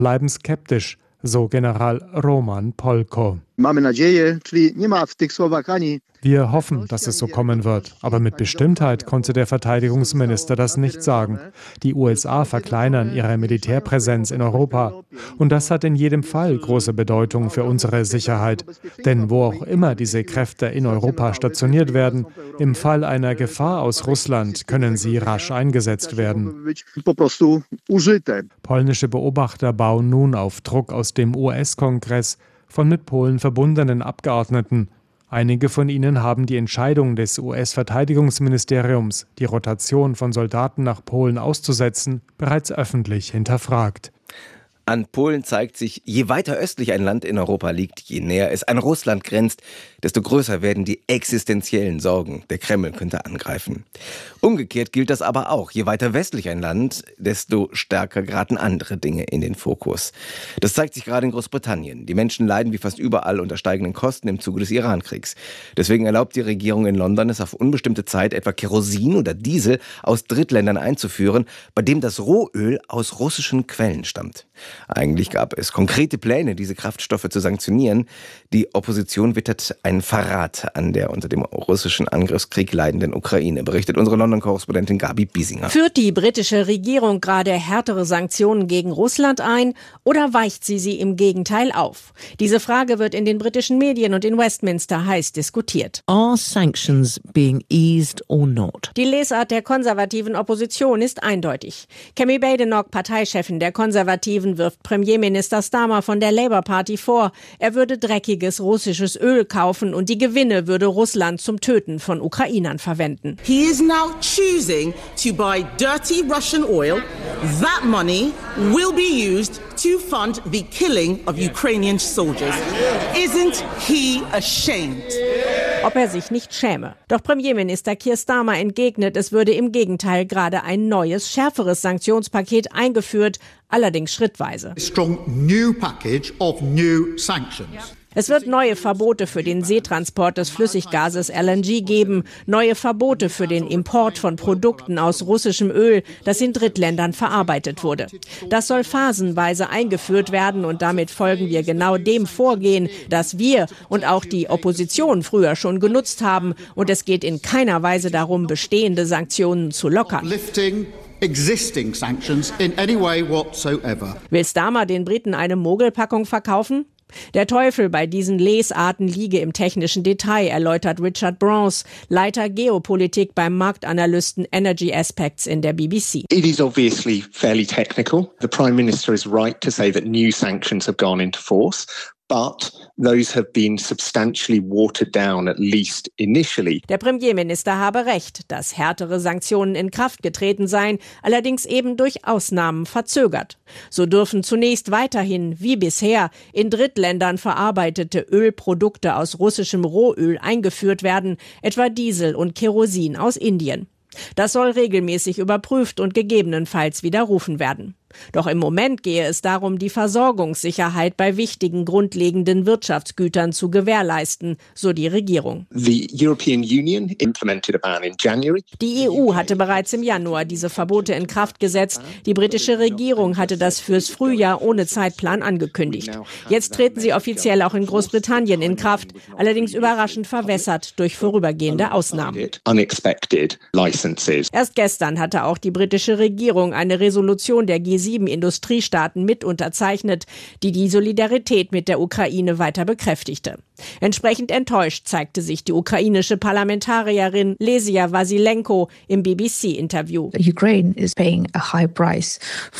bleiben skeptisch, so General Roman Polko. Wir hoffen, dass es so kommen wird, aber mit Bestimmtheit konnte der Verteidigungsminister das nicht sagen. Die USA verkleinern ihre Militärpräsenz in Europa und das hat in jedem Fall große Bedeutung für unsere Sicherheit. Denn wo auch immer diese Kräfte in Europa stationiert werden, im Fall einer Gefahr aus Russland können sie rasch eingesetzt werden. Polnische Beobachter bauen nun auf Druck aus dem US-Kongress von mit Polen verbundenen Abgeordneten. Einige von ihnen haben die Entscheidung des US-Verteidigungsministeriums, die Rotation von Soldaten nach Polen auszusetzen, bereits öffentlich hinterfragt. An Polen zeigt sich, je weiter östlich ein Land in Europa liegt, je näher es an Russland grenzt, desto größer werden die existenziellen Sorgen. Der Kreml könnte angreifen. Umgekehrt gilt das aber auch. Je weiter westlich ein Land, desto stärker geraten andere Dinge in den Fokus. Das zeigt sich gerade in Großbritannien. Die Menschen leiden wie fast überall unter steigenden Kosten im Zuge des Iran-Kriegs. Deswegen erlaubt die Regierung in London es auf unbestimmte Zeit, etwa Kerosin oder Diesel aus Drittländern einzuführen, bei dem das Rohöl aus russischen Quellen stammt. Eigentlich gab es konkrete Pläne, diese Kraftstoffe zu sanktionieren. Die Opposition wittert einen Verrat an der unter dem russischen Angriffskrieg leidenden Ukraine, berichtet unsere London-Korrespondentin Gabi Biesinger. Führt die britische Regierung gerade härtere Sanktionen gegen Russland ein oder weicht sie im Gegenteil auf? Diese Frage wird in den britischen Medien und in Westminster heiß diskutiert. Are sanctions being eased or not? Die Lesart der konservativen Opposition ist eindeutig. Kemi Badenoch, Parteichefin der Konservativen, wirft Premierminister Starmer von der Labour Party vor, er würde dreckiges russisches Öl kaufen und die Gewinne würde Russland zum Töten von Ukrainern verwenden. He is now choosing to buy dirty Russian oil. That money will be used to fund the killing of Ukrainian soldiers. Isn't he ashamed? Ob er sich nicht schäme. Doch Premierminister Keir Starmer entgegnet, es würde im Gegenteil gerade ein neues, schärferes Sanktionspaket eingeführt, allerdings schrittweise. Strong new package of new sanctions. Es wird neue Verbote für den Seetransport des Flüssiggases LNG geben, neue Verbote für den Import von Produkten aus russischem Öl, das in Drittländern verarbeitet wurde. Das soll phasenweise eingeführt werden und damit folgen wir genau dem Vorgehen, das wir und auch die Opposition früher schon genutzt haben. Und es geht in keiner Weise darum, bestehende Sanktionen zu lockern. Existing sanctions in any way whatsoever. Will Starmer den Briten eine Mogelpackung verkaufen? Der Teufel bei diesen Lesarten liege im technischen Detail, erläutert Richard Bronze, Leiter Geopolitik beim Marktanalysten Energy Aspects in der BBC. It is obviously fairly technical. The Prime Minister is right to say that new sanctions have gone into force. But those have been substantially watered down, at least initially. Der Premierminister habe recht, dass härtere Sanktionen in Kraft getreten seien, allerdings eben durch Ausnahmen verzögert. So dürfen zunächst weiterhin, wie bisher, in Drittländern verarbeitete Ölprodukte aus russischem Rohöl eingeführt werden, etwa Diesel und Kerosin aus Indien. Das soll regelmäßig überprüft und gegebenenfalls widerrufen werden. Doch im Moment gehe es darum, die Versorgungssicherheit bei wichtigen grundlegenden Wirtschaftsgütern zu gewährleisten, so die Regierung. The European Union implemented a ban in January. Die EU hatte bereits im Januar diese Verbote in Kraft gesetzt. Die britische Regierung hatte das fürs Frühjahr ohne Zeitplan angekündigt. Jetzt treten sie offiziell auch in Großbritannien in Kraft, allerdings überraschend verwässert durch vorübergehende Ausnahmen. Unexpected licenses. Erst gestern hatte auch die britische Regierung eine Resolution der G7-Industriestaaten mit unterzeichnet, die die Solidarität mit der Ukraine weiter bekräftigte. Entsprechend enttäuscht zeigte sich die ukrainische Parlamentarierin Lesia Vasilenko im BBC-Interview. Ukraine is paying a high price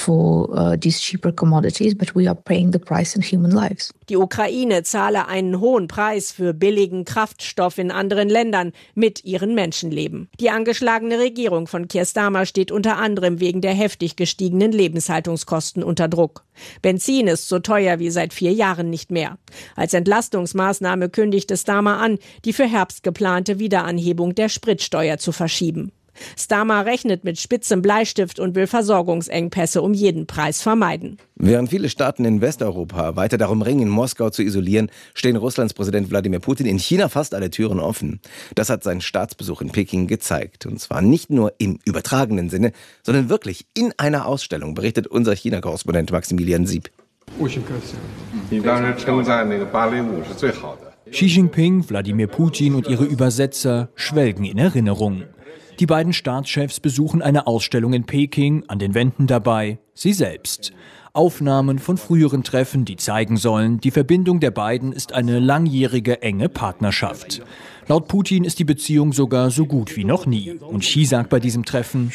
for these cheaper commodities, but we are paying the price in human lives. Die Ukraine zahle einen hohen Preis für billigen Kraftstoff in anderen Ländern mit ihren Menschenleben. Die angeschlagene Regierung von Keir Starmer steht unter anderem wegen der heftig gestiegenen Lebenshaltungskosten unter Druck. Benzin ist so teuer wie seit 4 Jahren nicht mehr. Als Entlastungsmaßnahme kündigte Starmer an, die für Herbst geplante Wiederanhebung der Spritsteuer zu verschieben. Starmer rechnet mit spitzem Bleistift und will Versorgungsengpässe um jeden Preis vermeiden. Während viele Staaten in Westeuropa weiter darum ringen, Moskau zu isolieren, stehen Russlands Präsident Wladimir Putin in China fast alle Türen offen. Das hat sein Staatsbesuch in Peking gezeigt. Und zwar nicht nur im übertragenen Sinne, sondern wirklich in einer Ausstellung, berichtet unser China-Korrespondent Maximilian Sieb. Xi Jinping, Wladimir Putin und ihre Übersetzer schwelgen in Erinnerung. Die beiden Staatschefs besuchen eine Ausstellung in Peking, an den Wänden dabei sie selbst. Aufnahmen von früheren Treffen, die zeigen sollen, die Verbindung der beiden ist eine langjährige, enge Partnerschaft. Laut Putin ist die Beziehung sogar so gut wie noch nie. Und Xi sagt bei diesem Treffen: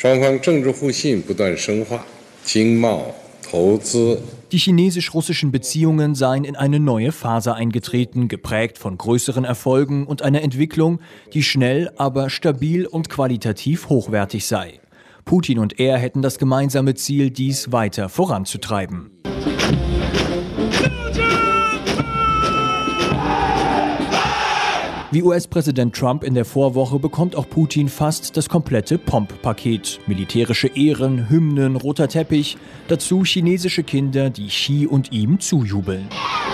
Die chinesisch-russischen Beziehungen seien in eine neue Phase eingetreten, geprägt von größeren Erfolgen und einer Entwicklung, die schnell, aber stabil und qualitativ hochwertig sei. Putin und er hätten das gemeinsame Ziel, dies weiter voranzutreiben. Wie US-Präsident Trump in der Vorwoche bekommt auch Putin fast das komplette Pomp-Paket. Militärische Ehren, Hymnen, roter Teppich, dazu chinesische Kinder, die Xi und ihm zujubeln.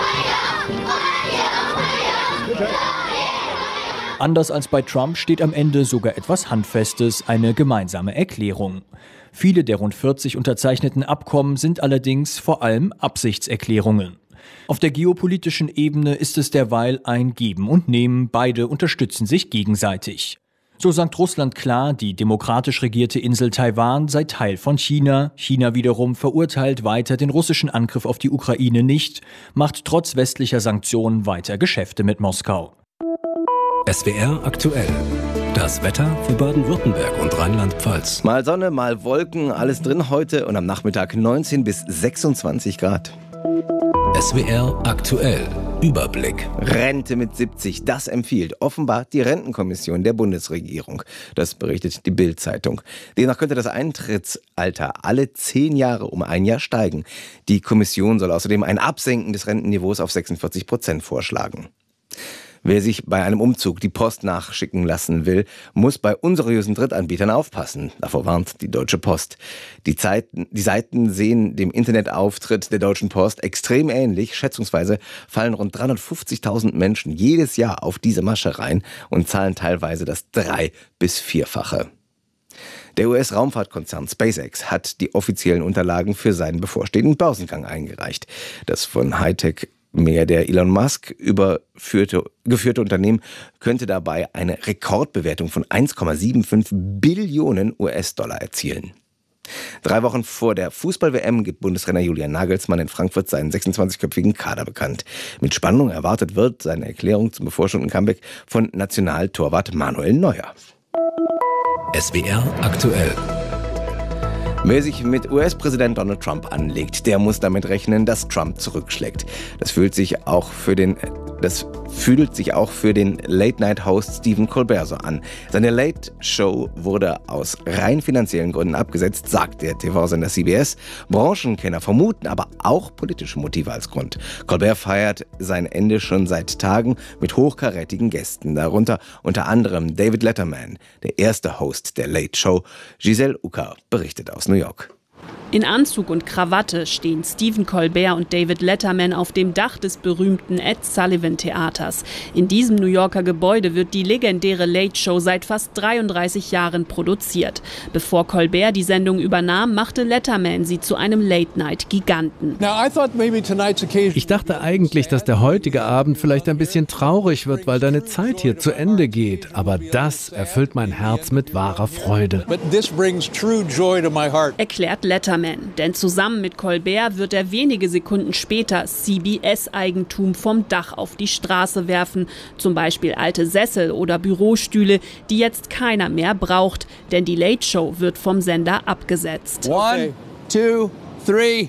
Anders als bei Trump steht am Ende sogar etwas Handfestes, eine gemeinsame Erklärung. Viele der rund 40 unterzeichneten Abkommen sind allerdings vor allem Absichtserklärungen. Auf der geopolitischen Ebene ist es derweil ein Geben und Nehmen, beide unterstützen sich gegenseitig. So sagt Russland klar, die demokratisch regierte Insel Taiwan sei Teil von China. China wiederum verurteilt weiter den russischen Angriff auf die Ukraine nicht, macht trotz westlicher Sanktionen weiter Geschäfte mit Moskau. SWR aktuell. Das Wetter für Baden-Württemberg und Rheinland-Pfalz. Mal Sonne, mal Wolken, alles drin heute und am Nachmittag 19 bis 26 Grad. SWR aktuell. Überblick. Rente mit 70, das empfiehlt offenbar die Rentenkommission der Bundesregierung. Das berichtet die Bild-Zeitung. Demnach könnte das Eintrittsalter alle 10 Jahre um 1 Jahr steigen. Die Kommission soll außerdem ein Absenken des Rentenniveaus auf 46% vorschlagen. Wer sich bei einem Umzug die Post nachschicken lassen will, muss bei unseriösen Drittanbietern aufpassen. Davor warnt die Deutsche Post. Die Seiten sehen dem Internetauftritt der Deutschen Post extrem ähnlich. Schätzungsweise fallen rund 350.000 Menschen jedes Jahr auf diese Masche rein und zahlen teilweise das 3- bis 4-fache. Der US-Raumfahrtkonzern SpaceX hat die offiziellen Unterlagen für seinen bevorstehenden Börsengang eingereicht. Das von Hightech-Milliardär Elon Musk geführte Unternehmen könnte dabei eine Rekordbewertung von 1,75 Billionen US-Dollar erzielen. 3 Wochen vor der Fußball-WM gibt Bundestrainer Julian Nagelsmann in Frankfurt seinen 26-köpfigen Kader bekannt. Mit Spannung erwartet wird seine Erklärung zum bevorstehenden Comeback von Nationaltorwart Manuel Neuer. SWR aktuell. Wer sich mit US-Präsident Donald Trump anlegt, der muss damit rechnen, dass Trump zurückschlägt. Das fühlt sich auch für den Late-Night-Host Stephen Colbert so an. Seine Late-Show wurde aus rein finanziellen Gründen abgesetzt, sagt der TV-Sender CBS. Branchenkenner vermuten aber auch politische Motive als Grund. Colbert feiert sein Ende schon seit Tagen mit hochkarätigen Gästen, darunter unter anderem David Letterman, der erste Host der Late-Show. Giselle Ucker berichtet aus New York. In Anzug und Krawatte stehen Stephen Colbert und David Letterman auf dem Dach des berühmten Ed Sullivan Theaters. In diesem New Yorker Gebäude wird die legendäre Late Show seit fast 33 Jahren produziert. Bevor Colbert die Sendung übernahm, machte Letterman sie zu einem Late-Night-Giganten. Ich dachte eigentlich, dass der heutige Abend vielleicht ein bisschen traurig wird, weil deine Zeit hier zu Ende geht. Aber das erfüllt mein Herz mit wahrer Freude. Erklärt Letterman. Denn zusammen mit Colbert wird er wenige Sekunden später CBS-Eigentum vom Dach auf die Straße werfen. Zum Beispiel alte Sessel oder Bürostühle, die jetzt keiner mehr braucht. Denn die Late Show wird vom Sender abgesetzt. 1, 2, 3.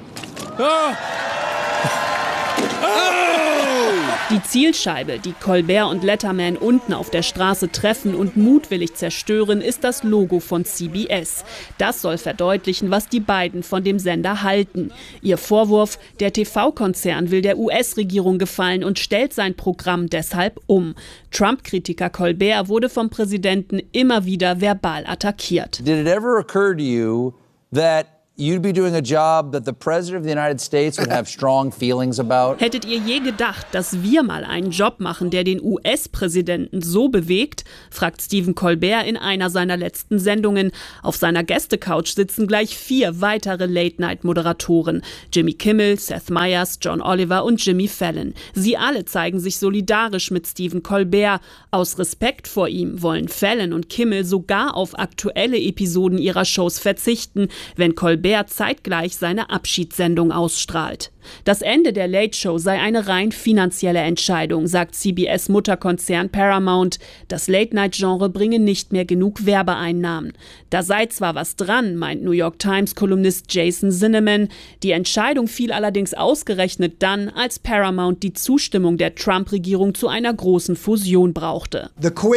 Die Zielscheibe, die Colbert und Letterman unten auf der Straße treffen und mutwillig zerstören, ist das Logo von CBS. Das soll verdeutlichen, was die beiden von dem Sender halten. Ihr Vorwurf, der TV-Konzern will der US-Regierung gefallen und stellt sein Programm deshalb um. Trump-Kritiker Colbert wurde vom Präsidenten immer wieder verbal attackiert. Did it ever occur to you that you'd be doing a job that the President of the United States would have strong feelings about? Hättet ihr je gedacht, dass wir mal einen Job machen, der den US-Präsidenten so bewegt? Fragt Stephen Colbert in einer seiner letzten Sendungen. Auf seiner Gästecouch sitzen gleich 4 weitere Late-Night-Moderatoren. Jimmy Kimmel, Seth Meyers, John Oliver und Jimmy Fallon. Sie alle zeigen sich solidarisch mit Stephen Colbert. Aus Respekt vor ihm wollen Fallon und Kimmel sogar auf aktuelle Episoden ihrer Shows verzichten, wenn Colbert zeitgleich seine Abschiedssendung ausstrahlt. Das Ende der Late Show sei eine rein finanzielle Entscheidung, sagt CBS-Mutterkonzern Paramount. Das Late-Night-Genre bringe nicht mehr genug Werbeeinnahmen. Da sei zwar was dran, meint New York Times-Kolumnist Jason Zinnemann. Die Entscheidung fiel allerdings ausgerechnet dann, als Paramount die Zustimmung der Trump-Regierung zu einer großen Fusion brauchte.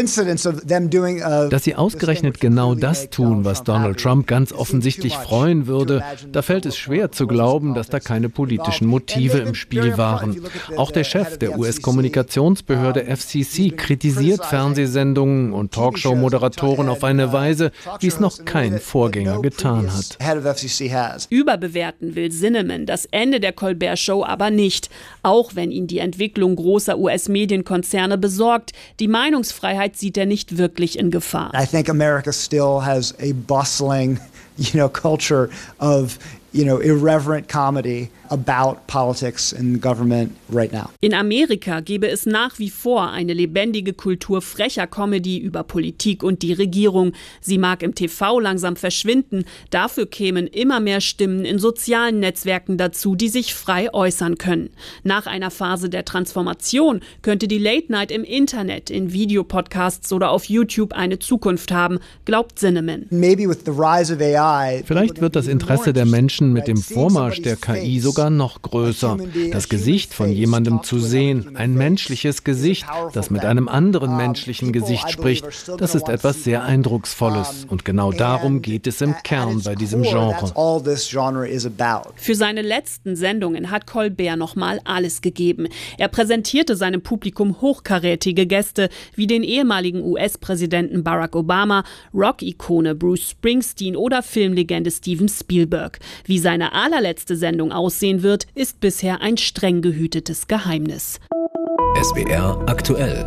Dass sie ausgerechnet genau das tun, was Donald Trump ganz offensichtlich freuen würde, da fällt es schwer zu glauben, dass da keine politischen Motive im Spiel waren. Auch der Chef der US-Kommunikationsbehörde FCC kritisiert Fernsehsendungen und Talkshow-Moderatoren auf eine Weise, wie es noch kein Vorgänger getan hat. Überbewerten will Zinnemann das Ende der Colbert-Show aber nicht, auch wenn ihn die Entwicklung großer US-Medienkonzerne besorgt. Die Meinungsfreiheit sieht er nicht wirklich in Gefahr. I think America still has a bustling, culture of irreverent comedy about politics and government right now. In Amerika gäbe es nach wie vor eine lebendige Kultur frecher Comedy über Politik und die Regierung. Sie mag im TV langsam verschwinden. Dafür kämen immer mehr Stimmen in sozialen Netzwerken dazu, die sich frei äußern können. Nach einer Phase der Transformation könnte die Late Night im Internet, in Videopodcasts oder auf YouTube eine Zukunft haben, glaubt Zinnemann. Vielleicht wird das Interesse der Menschen mit dem Vormarsch der KI sogar noch größer. Das Gesicht von jemandem zu sehen, ein menschliches Gesicht, das mit einem anderen menschlichen Gesicht spricht, das ist etwas sehr Eindrucksvolles. Und genau darum geht es im Kern bei diesem Genre. Für seine letzten Sendungen hat Colbert nochmal alles gegeben. Er präsentierte seinem Publikum hochkarätige Gäste wie den ehemaligen US-Präsidenten Barack Obama, Rock-Ikone Bruce Springsteen oder Filmlegende Steven Spielberg. Wie seine allerletzte Sendung aussehen wird, ist bisher ein streng gehütetes Geheimnis. SWR aktuell.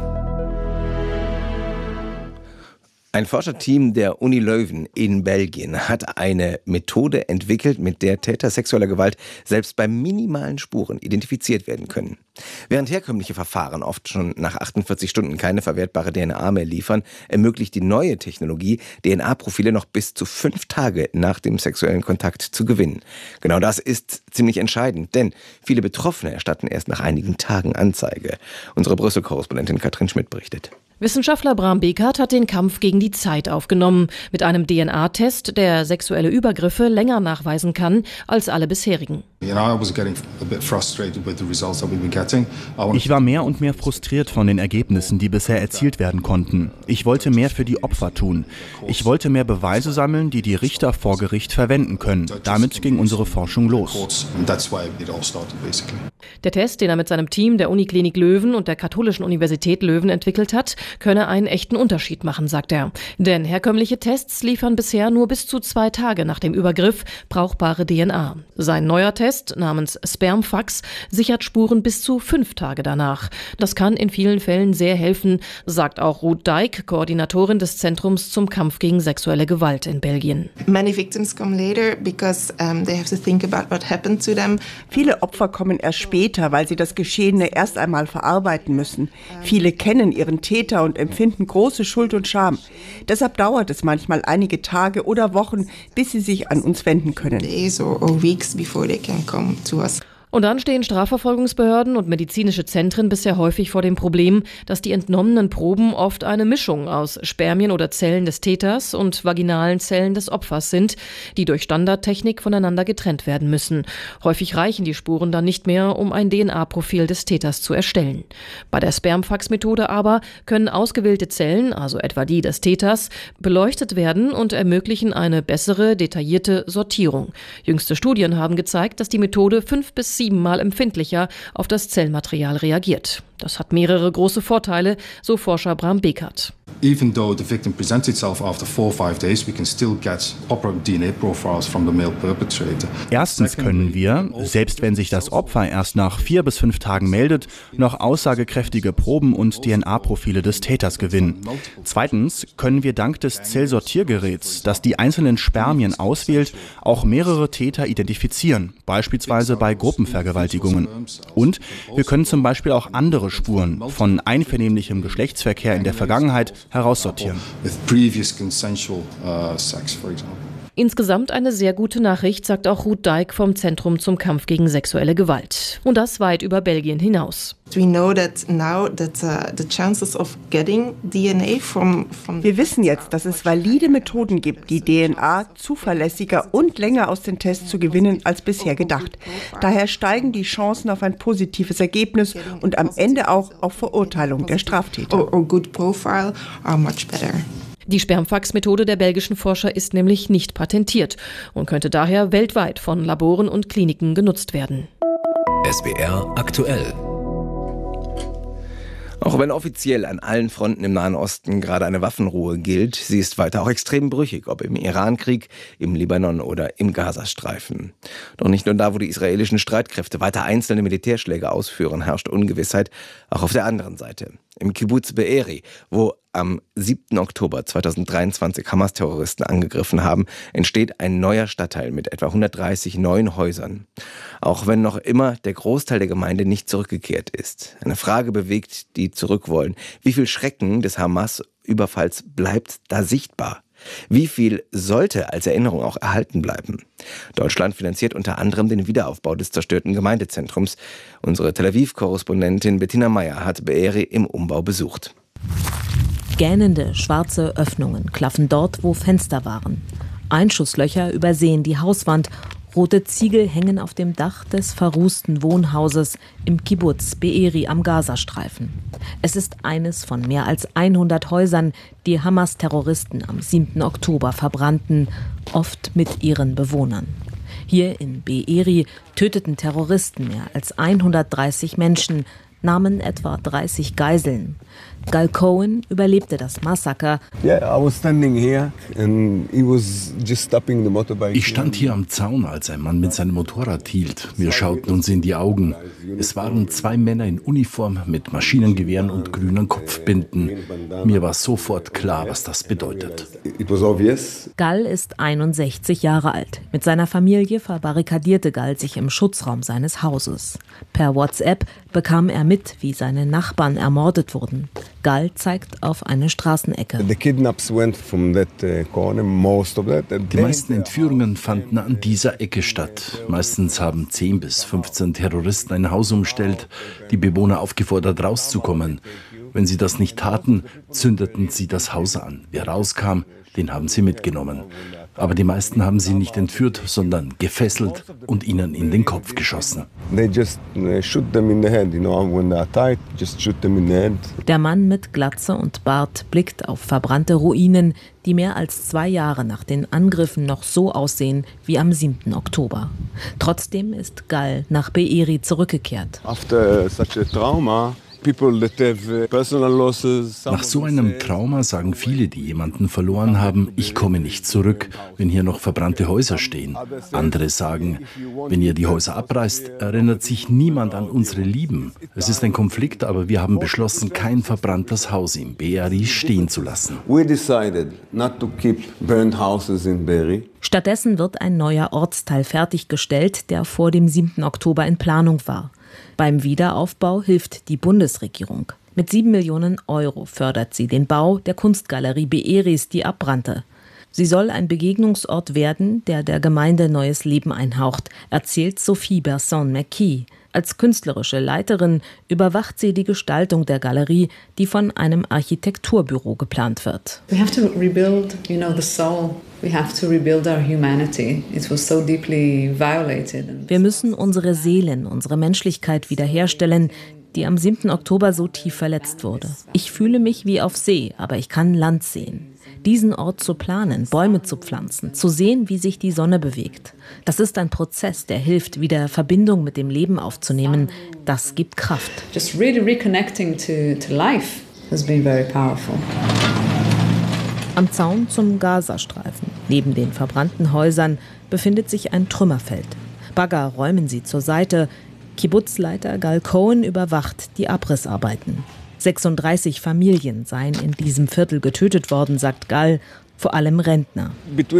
Ein Forscherteam der Uni Leuven in Belgien hat eine Methode entwickelt, mit der Täter sexueller Gewalt selbst bei minimalen Spuren identifiziert werden können. Während herkömmliche Verfahren oft schon nach 48 Stunden keine verwertbare DNA mehr liefern, ermöglicht die neue Technologie, DNA-Profile noch bis zu 5 Tage nach dem sexuellen Kontakt zu gewinnen. Genau das ist ziemlich entscheidend, denn viele Betroffene erstatten erst nach einigen Tagen Anzeige. Unsere Brüssel-Korrespondentin Katrin Schmidt berichtet. Wissenschaftler Bram Bekert hat den Kampf gegen die Zeit aufgenommen, mit einem DNA-Test, der sexuelle Übergriffe länger nachweisen kann als alle bisherigen. Ich war mehr und mehr frustriert von den Ergebnissen, die bisher erzielt werden konnten. Ich wollte mehr für die Opfer tun. Ich wollte mehr Beweise sammeln, die die Richter vor Gericht verwenden können. Damit ging unsere Forschung los. Der Test, den er mit seinem Team der Uniklinik Leuven und der Katholischen Universität Leuven entwickelt hat, könne einen echten Unterschied machen, sagt er. Denn herkömmliche Tests liefern bisher nur bis zu 2 Tage nach dem Übergriff brauchbare DNA. Sein neuer Test namens Spermfax sichert Spuren bis zu 5 Tage danach. Das kann in vielen Fällen sehr helfen, sagt auch Ruth Dijk, Koordinatorin des Zentrums zum Kampf gegen sexuelle Gewalt in Belgien. Viele Opfer kommen erst später, weil sie das Geschehene erst einmal verarbeiten müssen. Viele kennen ihren Täter und empfinden große Schuld und Scham. Deshalb dauert es manchmal einige Tage oder Wochen, bis sie sich an uns wenden können. Und dann stehen Strafverfolgungsbehörden und medizinische Zentren bisher häufig vor dem Problem, dass die entnommenen Proben oft eine Mischung aus Spermien oder Zellen des Täters und vaginalen Zellen des Opfers sind, die durch Standardtechnik voneinander getrennt werden müssen. Häufig reichen die Spuren dann nicht mehr, um ein DNA-Profil des Täters zu erstellen. Bei der Spermfax-Methode aber können ausgewählte Zellen, also etwa die des Täters, beleuchtet werden und ermöglichen eine bessere, detaillierte Sortierung. Jüngste Studien haben gezeigt, dass die Methode 5 bis 7 Mal empfindlicher auf das Zellmaterial reagiert. Das hat mehrere große Vorteile, so Forscher Bram Bekert. Even though the victim presents itself after 4 or 5 days, we can still get proper DNA profiles from the male perpetrator. Erstens können wir, selbst wenn sich das Opfer erst nach 4 bis 5 Tagen meldet, noch aussagekräftige Proben und DNA-Profile des Täters gewinnen. Zweitens können wir dank des Zellsortiergeräts, das die einzelnen Spermien auswählt, auch mehrere Täter identifizieren, beispielsweise bei Gruppenvergewaltigungen. Und wir können zum Beispiel auch andere Spuren von einvernehmlichem Geschlechtsverkehr in der Vergangenheit heraussortieren. Insgesamt eine sehr gute Nachricht, sagt auch Ruth Dijk vom Zentrum zum Kampf gegen sexuelle Gewalt. Und das weit über Belgien hinaus. Wir wissen jetzt, dass es valide Methoden gibt, die DNA zuverlässiger und länger aus den Tests zu gewinnen als bisher gedacht. Daher steigen die Chancen auf ein positives Ergebnis und am Ende auch auf Verurteilung der Straftäter. Die Spermfax-Methode der belgischen Forscher ist nämlich nicht patentiert und könnte daher weltweit von Laboren und Kliniken genutzt werden. SWR aktuell. Auch wenn offiziell an allen Fronten im Nahen Osten gerade eine Waffenruhe gilt, sie ist weiter auch extrem brüchig, ob im Irankrieg, im Libanon oder im Gazastreifen. Doch nicht nur da, wo die israelischen Streitkräfte weiter einzelne Militärschläge ausführen, herrscht Ungewissheit, auch auf der anderen Seite. Im Kibbuz Be'eri, wo am 7. Oktober 2023 Hamas-Terroristen angegriffen haben, entsteht ein neuer Stadtteil mit etwa 130 neuen Häusern. Auch wenn noch immer der Großteil der Gemeinde nicht zurückgekehrt ist. Eine Frage bewegt, die zurück wollen. Wie viel Schrecken des Hamas-Überfalls bleibt da sichtbar? Wie viel sollte als Erinnerung auch erhalten bleiben? Deutschland finanziert unter anderem den Wiederaufbau des zerstörten Gemeindezentrums. Unsere Tel Aviv-Korrespondentin Bettina Meyer hat Be'eri im Umbau besucht. Gähnende schwarze Öffnungen klaffen dort, wo Fenster waren. Einschusslöcher übersehen die Hauswand. Rote Ziegel hängen auf dem Dach des verrußten Wohnhauses im Kibbuz Be'eri am Gazastreifen. Es ist eines von mehr als 100 Häusern, die Hamas-Terroristen am 7. Oktober verbrannten, oft mit ihren Bewohnern. Hier in Be'eri töteten Terroristen mehr als 130 Menschen, nahmen etwa 30 Geiseln. Gal Cohen überlebte das Massaker. Ich stand hier am Zaun, als ein Mann mit seinem Motorrad hielt. Wir schauten uns in die Augen. Es waren 2 Männer in Uniform mit Maschinengewehren und grünen Kopfbinden. Mir war sofort klar, was das bedeutet. Gal ist 61 Jahre alt. Mit seiner Familie verbarrikadierte Gal sich im Schutzraum seines Hauses. Per WhatsApp bekam er mit, wie seine Nachbarn ermordet wurden. Gal zeigt auf eine Straßenecke. Die meisten Entführungen fanden an dieser Ecke statt. Meistens haben 10 bis 15 Terroristen ein Haus umstellt, die Bewohner aufgefordert, rauszukommen. Wenn sie das nicht taten, zündeten sie das Haus an. Wer rauskam, den haben sie mitgenommen. Aber die meisten haben sie nicht entführt, sondern gefesselt und ihnen in den Kopf geschossen. Der Mann mit Glatze und Bart blickt auf verbrannte Ruinen, die mehr als 2 Jahre nach den Angriffen noch so aussehen wie am 7. Oktober. Trotzdem ist Gal nach Be'eri zurückgekehrt. After such a trauma, nach so einem Trauma sagen viele, die jemanden verloren haben, ich komme nicht zurück, wenn hier noch verbrannte Häuser stehen. Andere sagen, wenn ihr die Häuser abreißt, erinnert sich niemand an unsere Lieben. Es ist ein Konflikt, aber wir haben beschlossen, kein verbranntes Haus in Be'eri stehen zu lassen. Stattdessen wird ein neuer Ortsteil fertiggestellt, der vor dem 7. Oktober in Planung war. Beim Wiederaufbau hilft die Bundesregierung. Mit 7 Millionen Euro fördert sie den Bau der Kunstgalerie Be'eris, die abbrannte. Sie soll ein Begegnungsort werden, der der Gemeinde neues Leben einhaucht, erzählt Sophie Berson-McKee. Als künstlerische Leiterin überwacht sie die Gestaltung der Galerie, die von einem Architekturbüro geplant wird. We have to rebuild, the soul. We have to rebuild our humanity. It was so deeply violated. Wir müssen unsere Seelen, unsere Menschlichkeit wiederherstellen, die am 7. Oktober so tief verletzt wurde. Ich fühle mich wie auf See, aber ich kann Land sehen. Diesen Ort zu planen, Bäume zu pflanzen, zu sehen, wie sich die Sonne bewegt. Das ist ein Prozess, der hilft, wieder Verbindung mit dem Leben aufzunehmen. Das gibt Kraft. Just really reconnecting to life has been very powerful. Am Zaun zum Gazastreifen, neben den verbrannten Häusern, befindet sich ein Trümmerfeld. Bagger räumen sie zur Seite. Kibbutzleiter Gal Cohen überwacht die Abrissarbeiten. 36 Familien seien in diesem Viertel getötet worden, sagt Gal, vor allem Rentner.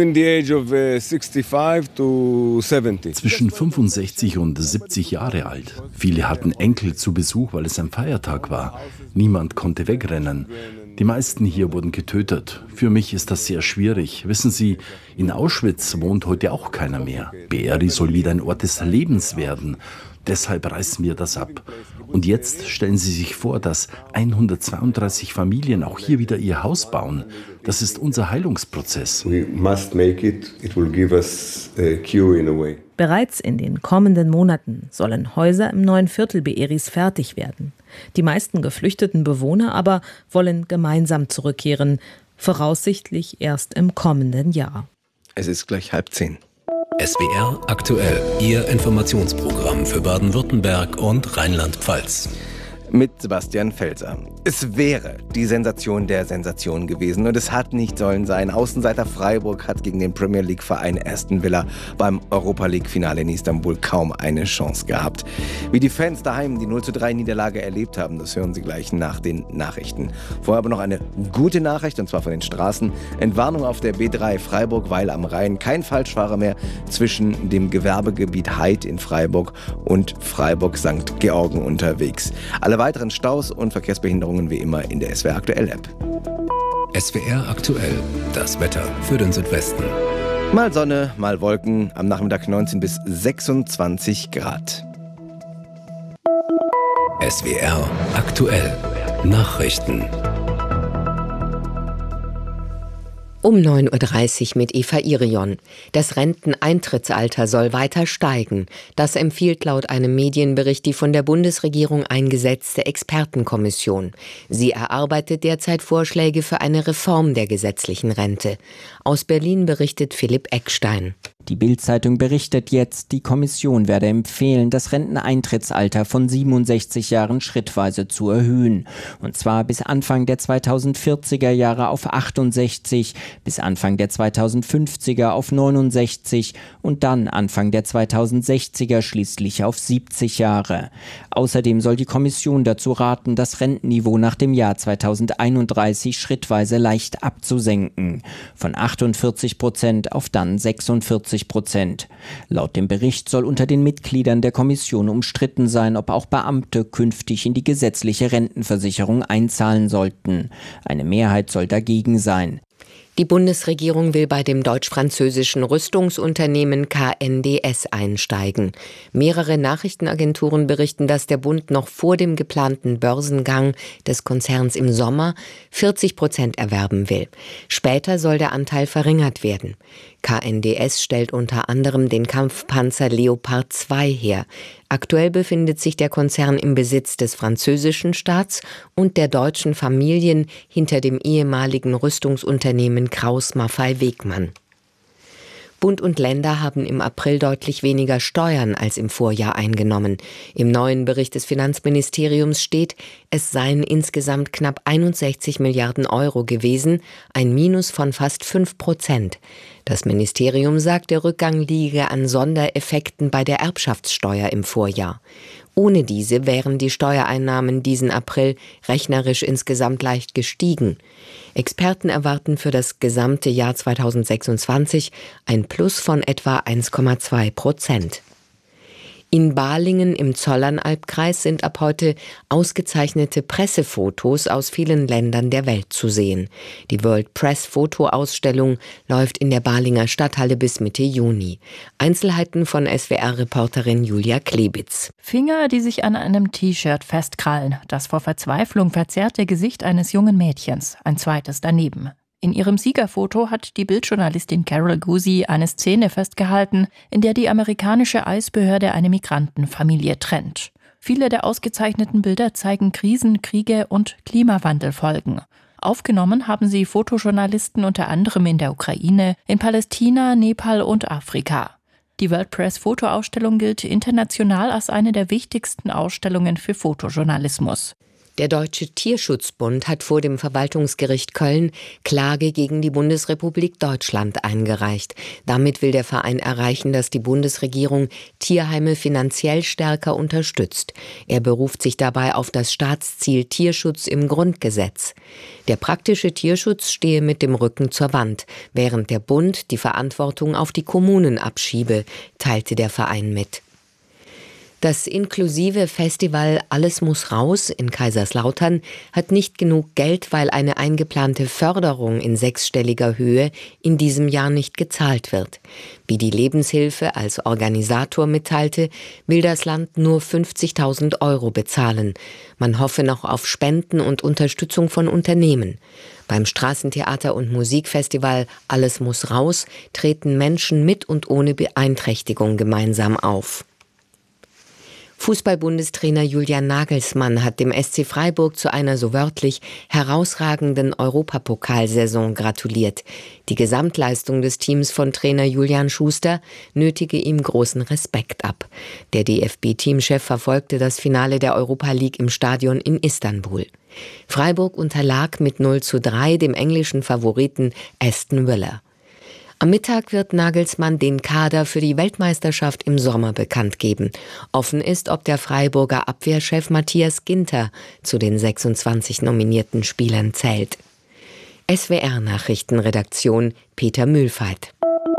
Zwischen 65 und 70 Jahre alt. Viele hatten Enkel zu Besuch, weil es ein Feiertag war. Niemand konnte wegrennen. Die meisten hier wurden getötet. Für mich ist das sehr schwierig. Wissen Sie, in Auschwitz wohnt heute auch keiner mehr. Be'eri soll wieder ein Ort des Lebens werden. Deshalb reißen wir das ab. Und jetzt stellen Sie sich vor, dass 132 Familien auch hier wieder ihr Haus bauen. Das ist unser Heilungsprozess. Bereits in den kommenden Monaten sollen Häuser im neuen Viertel Be'eris fertig werden. Die meisten geflüchteten Bewohner aber wollen gemeinsam zurückkehren, voraussichtlich erst im kommenden Jahr. Es ist gleich 9:30. SWR aktuell, Ihr Informationsprogramm für Baden-Württemberg und Rheinland-Pfalz. Mit Sebastian Felser. Es wäre die Sensation der Sensation gewesen und es hat nicht sollen sein. Außenseiter Freiburg hat gegen den Premier League-Verein Aston Villa beim Europa-League-Finale in Istanbul kaum eine Chance gehabt. Wie die Fans daheim die 0:3-Niederlage erlebt haben, das hören Sie gleich nach den Nachrichten. Vorher aber noch eine gute Nachricht, und zwar von den Straßen. Entwarnung auf der B3 Freiburg-Weil am Rhein. Kein Falschfahrer mehr zwischen dem Gewerbegebiet Heid in Freiburg und Freiburg-St. Georgen unterwegs. Alle weiteren Staus und Verkehrsbehinderungen wie immer in der SWR Aktuell App. SWR aktuell, das Wetter für den Südwesten. Mal Sonne, mal Wolken, am Nachmittag 19 bis 26 Grad. SWR aktuell, Nachrichten. Um 9:30 Uhr mit Eva Irion. Das Renteneintrittsalter soll weiter steigen. Das empfiehlt laut einem Medienbericht die von der Bundesregierung eingesetzte Expertenkommission. Sie erarbeitet derzeit Vorschläge für eine Reform der gesetzlichen Rente. Aus Berlin berichtet Philipp Eckstein. Die Bild-Zeitung berichtet jetzt, die Kommission werde empfehlen, das Renteneintrittsalter von 67 Jahren schrittweise zu erhöhen. Und zwar bis Anfang der 2040er Jahre auf 68, bis Anfang der 2050er auf 69 und dann Anfang der 2060er schließlich auf 70 Jahre. Außerdem soll die Kommission dazu raten, das Rentenniveau nach dem Jahr 2031 schrittweise leicht abzusenken. Von 48% auf dann 46%. Laut dem Bericht soll unter den Mitgliedern der Kommission umstritten sein, ob auch Beamte künftig in die gesetzliche Rentenversicherung einzahlen sollten. Eine Mehrheit soll dagegen sein. Die Bundesregierung will bei dem deutsch-französischen Rüstungsunternehmen KNDS einsteigen. Mehrere Nachrichtenagenturen berichten, dass der Bund noch vor dem geplanten Börsengang des Konzerns im Sommer 40% erwerben will. Später soll der Anteil verringert werden. KNDS stellt unter anderem den Kampfpanzer Leopard 2 her. Aktuell befindet sich der Konzern im Besitz des französischen Staats und der deutschen Familien hinter dem ehemaligen Rüstungsunternehmen Krauss-Maffei-Wegmann. Bund und Länder haben im April deutlich weniger Steuern als im Vorjahr eingenommen. Im neuen Bericht des Finanzministeriums steht, es seien insgesamt knapp 61 Milliarden Euro gewesen, ein Minus von fast 5%. Das Ministerium sagt, der Rückgang liege an Sondereffekten bei der Erbschaftssteuer im Vorjahr. Ohne diese wären die Steuereinnahmen diesen April rechnerisch insgesamt leicht gestiegen. Experten erwarten für das gesamte Jahr 2026 ein Plus von etwa 1,2%. In Balingen im Zollernalbkreis sind ab heute ausgezeichnete Pressefotos aus vielen Ländern der Welt zu sehen. Die World Press Fotoausstellung läuft in der Balinger Stadthalle bis Mitte Juni. Einzelheiten von SWR-Reporterin Julia Klebitz. Finger, die sich an einem T-Shirt festkrallen. Das vor Verzweiflung verzerrte Gesicht eines jungen Mädchens. Ein zweites daneben. In ihrem Siegerfoto hat die Bildjournalistin Carol Guzy eine Szene festgehalten, in der die amerikanische Eisbehörde eine Migrantenfamilie trennt. Viele der ausgezeichneten Bilder zeigen Krisen, Kriege und Klimawandelfolgen. Aufgenommen haben sie Fotojournalisten unter anderem in der Ukraine, in Palästina, Nepal und Afrika. Die World Press Fotoausstellung gilt international als eine der wichtigsten Ausstellungen für Fotojournalismus. Der Deutsche Tierschutzbund hat vor dem Verwaltungsgericht Köln Klage gegen die Bundesrepublik Deutschland eingereicht. Damit will der Verein erreichen, dass die Bundesregierung Tierheime finanziell stärker unterstützt. Er beruft sich dabei auf das Staatsziel Tierschutz im Grundgesetz. Der praktische Tierschutz stehe mit dem Rücken zur Wand, während der Bund die Verantwortung auf die Kommunen abschiebe, teilte der Verein mit. Das inklusive Festival Alles muss raus in Kaiserslautern hat nicht genug Geld, weil eine eingeplante Förderung in 6-stelliger Höhe in diesem Jahr nicht gezahlt wird. Wie die Lebenshilfe als Organisator mitteilte, will das Land nur 50.000 € bezahlen. Man hoffe noch auf Spenden und Unterstützung von Unternehmen. Beim Straßentheater- und Musikfestival Alles muss raus treten Menschen mit und ohne Beeinträchtigung gemeinsam auf. Fußball-Bundestrainer Julian Nagelsmann hat dem SC Freiburg zu einer so wörtlich herausragenden Europapokalsaison gratuliert. Die Gesamtleistung des Teams von Trainer Julian Schuster nötige ihm großen Respekt ab. Der DFB-Teamchef verfolgte das Finale der Europa League im Stadion in Istanbul. Freiburg unterlag mit 0:3 dem englischen Favoriten Aston Villa. Am Mittag wird Nagelsmann den Kader für die Weltmeisterschaft im Sommer bekannt geben. Offen ist, ob der Freiburger Abwehrchef Matthias Ginter zu den 26 nominierten Spielern zählt. SWR-Nachrichtenredaktion Peter Mühlfeit.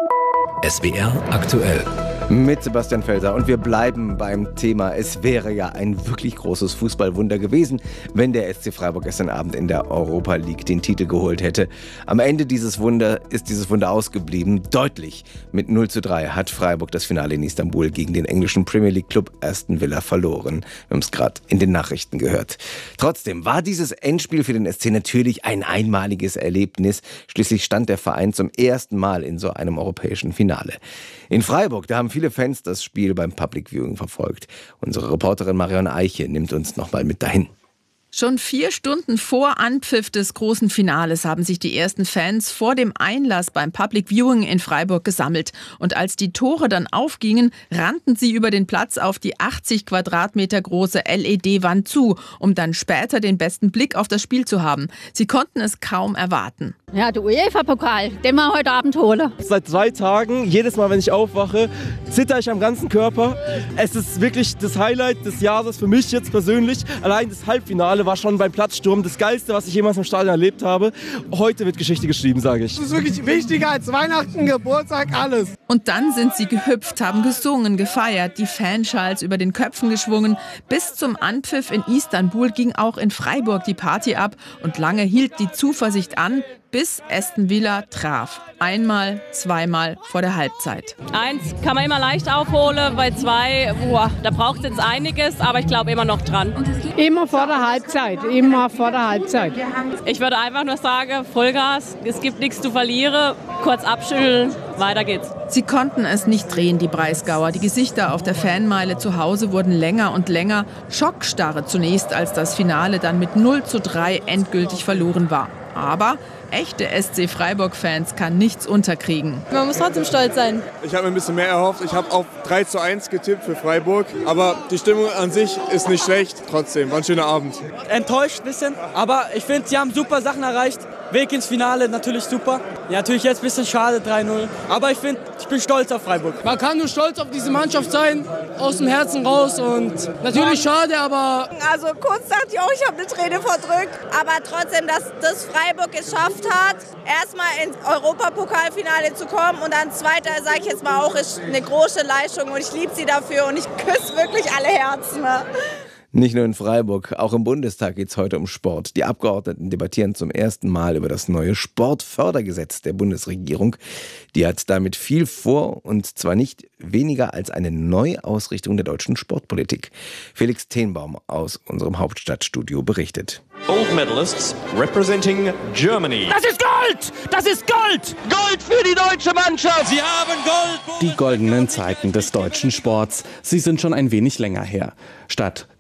SWR aktuell. Mit Sebastian Felser, und wir bleiben beim Thema. Es wäre ja ein wirklich großes Fußballwunder gewesen, wenn der SC Freiburg gestern Abend in der Europa League den Titel geholt hätte. Am Ende ist dieses Wunder ausgeblieben. Deutlich mit 0:3 hat Freiburg das Finale in Istanbul gegen den englischen Premier League Club Aston Villa verloren. Wir haben es gerade in den Nachrichten gehört. Trotzdem war dieses Endspiel für den SC natürlich ein einmaliges Erlebnis. Schließlich stand der Verein zum ersten Mal in so einem europäischen Finale. In Freiburg, da haben viele Fans das Spiel beim Public Viewing verfolgt. Unsere Reporterin Marion Eiche nimmt uns nochmal mit dahin. Schon 4 Stunden vor Anpfiff des großen Finales haben sich die ersten Fans vor dem Einlass beim Public Viewing in Freiburg gesammelt. Und als die Tore dann aufgingen, rannten sie über den Platz auf die 80 Quadratmeter große LED-Wand zu, um dann später den besten Blick auf das Spiel zu haben. Sie konnten es kaum erwarten. Ja, der UEFA-Pokal, den wir heute Abend holen. Seit 2 Tagen, jedes Mal, wenn ich aufwache, zitter ich am ganzen Körper. Es ist wirklich das Highlight des Jahres für mich jetzt persönlich. Allein das Halbfinale war schon beim Platzsturm das Geilste, was ich jemals im Stadion erlebt habe. Heute wird Geschichte geschrieben, sage ich. Das ist wirklich wichtiger als Weihnachten, Geburtstag, alles. Und dann sind sie gehüpft, haben gesungen, gefeiert, die Fanschals über den Köpfen geschwungen. Bis zum Anpfiff in Istanbul ging auch in Freiburg die Party ab und lange hielt die Zuversicht an, bis Aston Villa traf. Einmal, zweimal vor der Halbzeit. 1 kann man immer leicht aufholen, bei 2, da braucht es jetzt einiges, aber ich glaube immer noch dran. Immer vor der Halbzeit, immer vor der Halbzeit. Ich würde einfach nur sagen, Vollgas, es gibt nichts zu verlieren, kurz abschütteln, weiter geht's. Sie konnten es nicht drehen, die Breisgauer. Die Gesichter auf der Fanmeile zu Hause wurden länger und länger. Schockstarre zunächst, als das Finale dann mit 0:3 endgültig verloren war. Aber echte SC Freiburg-Fans kann nichts unterkriegen. Man muss trotzdem stolz sein. Ich habe mir ein bisschen mehr erhofft. Ich habe auf 3:1 getippt für Freiburg. Aber die Stimmung an sich ist nicht schlecht. Trotzdem, war ein schöner Abend. Enttäuscht ein bisschen, aber ich finde, sie haben super Sachen erreicht. Weg ins Finale, natürlich super. Ja, natürlich jetzt ein bisschen schade, 3:0. Aber ich bin stolz auf Freiburg. Man kann nur stolz auf diese Mannschaft sein, aus dem Herzen raus, und natürlich schade, aber... Also kurz dachte ich auch, ich habe eine Träne verdrückt. Aber trotzdem, dass das Freiburg geschafft hat, erstmal ins Europapokalfinale zu kommen und dann Zweiter, sage ich jetzt mal auch, ist eine große Leistung und ich liebe sie dafür und ich küsse wirklich alle Herzen. Nicht nur in Freiburg, auch im Bundestag geht es heute um Sport. Die Abgeordneten debattieren zum ersten Mal über das neue Sportfördergesetz der Bundesregierung. Die hat damit viel vor, und zwar nicht weniger als eine Neuausrichtung der deutschen Sportpolitik. Felix Tenbaum aus unserem Hauptstadtstudio berichtet. Gold medalists representing Germany. Das ist Gold! Das ist Gold! Gold für die deutsche Mannschaft! Sie haben Gold! Die goldenen Zeiten des deutschen Sports, sie sind schon ein wenig länger her. Statt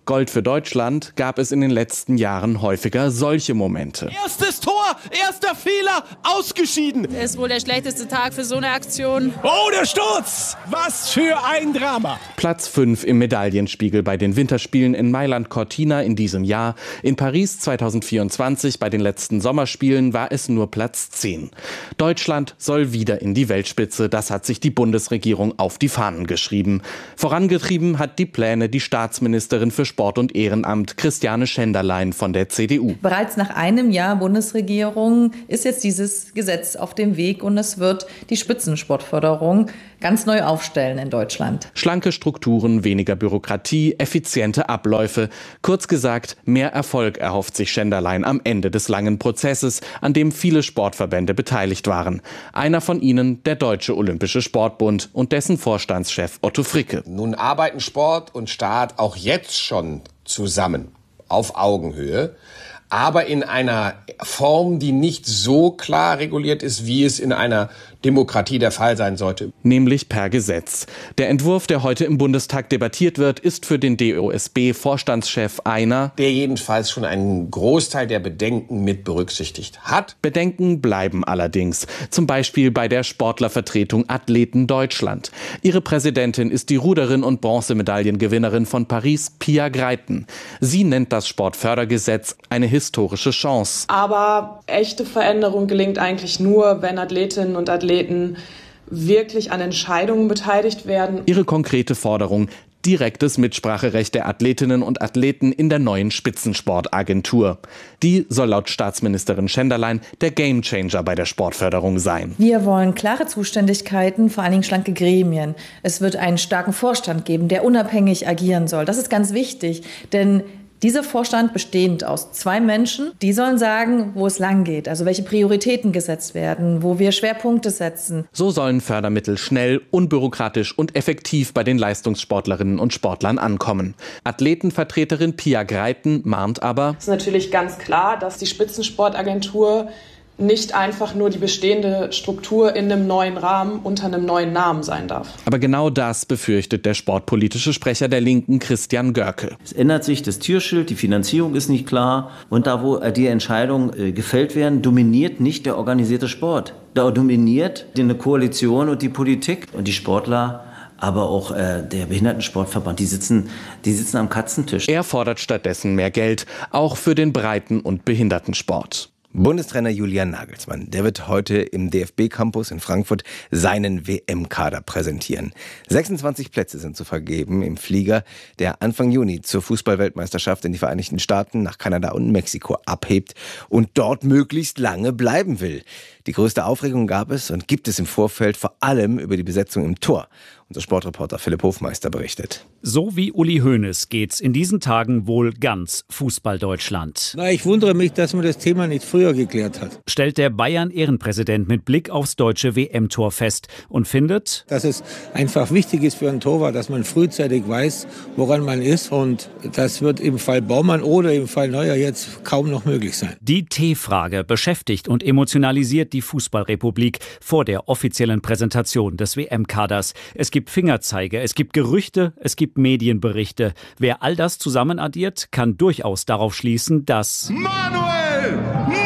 Gold für Deutschland gab es in den letzten Jahren häufiger solche Momente. Erstes Tor, erster Fehler, ausgeschieden. Das ist wohl der schlechteste Tag für so eine Aktion. Oh, der Sturz! Was für ein Drama. Platz 5 im Medaillenspiegel bei den Winterspielen in Mailand-Cortina in diesem Jahr. In Paris 2024 bei den letzten Sommerspielen war es nur Platz 10. Deutschland soll wieder in die Weltspitze. Das hat sich die Bundesregierung auf die Fahnen geschrieben. Vorangetrieben hat die Pläne die Staatsministerin für Sport und Ehrenamt Christiane Schenderlein von der CDU. Bereits nach einem Jahr Bundesregierung ist jetzt dieses Gesetz auf dem Weg und es wird die Spitzensportförderung ganz neu aufstellen in Deutschland. Schlanke Strukturen, weniger Bürokratie, effiziente Abläufe. Kurz gesagt, mehr Erfolg erhofft sich Schenderlein am Ende des langen Prozesses, an dem viele Sportverbände beteiligt waren. Einer von ihnen der Deutsche Olympische Sportbund und dessen Vorstandschef Otto Fricke. Nun arbeiten Sport und Staat auch jetzt schon zusammen, auf Augenhöhe, aber in einer Form, die nicht so klar reguliert ist, wie es in einer Demokratie der Fall sein sollte. Nämlich per Gesetz. Der Entwurf, der heute im Bundestag debattiert wird, ist für den DOSB-Vorstandschef einer, der jedenfalls schon einen Großteil der Bedenken mit berücksichtigt hat. Bedenken bleiben allerdings. Zum Beispiel bei der Sportlervertretung Athleten Deutschland. Ihre Präsidentin ist die Ruderin und Bronzemedaillengewinnerin von Paris, Pia Greiten. Sie nennt das Sportfördergesetz eine historische Chance. Aber echte Veränderung gelingt eigentlich nur, wenn Athletinnen und Athleten wirklich an Entscheidungen beteiligt werden. Ihre konkrete Forderung: direktes Mitspracherecht der Athletinnen und Athleten in der neuen Spitzensportagentur. Die soll laut Staatsministerin Schenderlein der Gamechanger bei der Sportförderung sein. Wir wollen klare Zuständigkeiten, vor allen Dingen schlanke Gremien. Es wird einen starken Vorstand geben, der unabhängig agieren soll. Das ist ganz wichtig, denn dieser Vorstand bestehend aus 2 Menschen, die sollen sagen, wo es lang geht, also welche Prioritäten gesetzt werden, wo wir Schwerpunkte setzen. So sollen Fördermittel schnell, unbürokratisch und effektiv bei den Leistungssportlerinnen und Sportlern ankommen. Athletenvertreterin Pia Greiten mahnt aber: Es ist natürlich ganz klar, dass die Spitzensportagentur nicht einfach nur die bestehende Struktur in einem neuen Rahmen unter einem neuen Namen sein darf. Aber genau das befürchtet der sportpolitische Sprecher der Linken, Christian Görke. Es ändert sich das Türschild, die Finanzierung ist nicht klar und da, wo die Entscheidungen gefällt werden, dominiert nicht der organisierte Sport. Da dominiert eine Koalition und die Politik und die Sportler. Aber auch der Behindertensportverband, die sitzen am Katzentisch. Er fordert stattdessen mehr Geld, auch für den Breiten- und Behindertensport. Bundestrainer Julian Nagelsmann, der wird heute im DFB-Campus in Frankfurt seinen WM-Kader präsentieren. 26 Plätze sind zu vergeben im Flieger, der Anfang Juni zur Fußball-Weltmeisterschaft in die Vereinigten Staaten, nach Kanada und Mexiko abhebt und dort möglichst lange bleiben will. Die größte Aufregung gab es und gibt es im Vorfeld vor allem über die Besetzung im Tor. Unser Sportreporter Philipp Hofmeister berichtet. So wie Uli Hoeneß geht's in diesen Tagen wohl ganz Fußball-Deutschland. Ich wundere mich, dass man das Thema nicht früher geklärt hat. Stellt der Bayern-Ehrenpräsident mit Blick aufs deutsche WM-Tor fest und findet, dass es einfach wichtig ist für einen Torwart, dass man frühzeitig weiß, woran man ist. Und das wird im Fall Baumann oder im Fall Neuer jetzt kaum noch möglich sein. Die T-Frage beschäftigt und emotionalisiert die Fußballrepublik vor der offiziellen Präsentation des WM-Kaders. Es gibt Fingerzeige, es gibt Gerüchte, es gibt Medienberichte. Wer all das zusammen addiert, kann durchaus darauf schließen, dass Manuel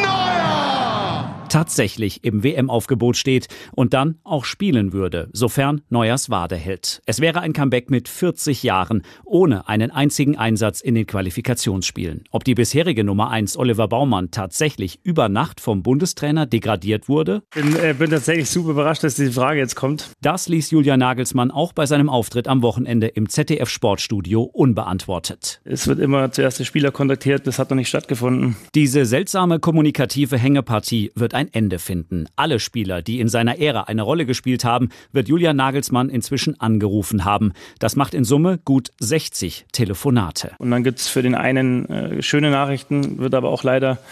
tatsächlich im WM-Aufgebot steht und dann auch spielen würde, sofern Neuers Wade hält. Es wäre ein Comeback mit 40 Jahren, ohne einen einzigen Einsatz in den Qualifikationsspielen. Ob die bisherige Nummer 1 Oliver Baumann tatsächlich über Nacht vom Bundestrainer degradiert wurde? Ich bin tatsächlich super überrascht, dass diese Frage jetzt kommt. Das ließ Julian Nagelsmann auch bei seinem Auftritt am Wochenende im ZDF-Sportstudio unbeantwortet. Es wird immer zuerst der Spieler kontaktiert, das hat noch nicht stattgefunden. Diese seltsame kommunikative Hängepartie wird ein Ende finden. Alle Spieler, die in seiner Ära eine Rolle gespielt haben, wird Julian Nagelsmann inzwischen angerufen haben. Das macht in Summe gut 60 Telefonate. Und dann gibt es für den einen schöne Nachrichten, wird aber auch leider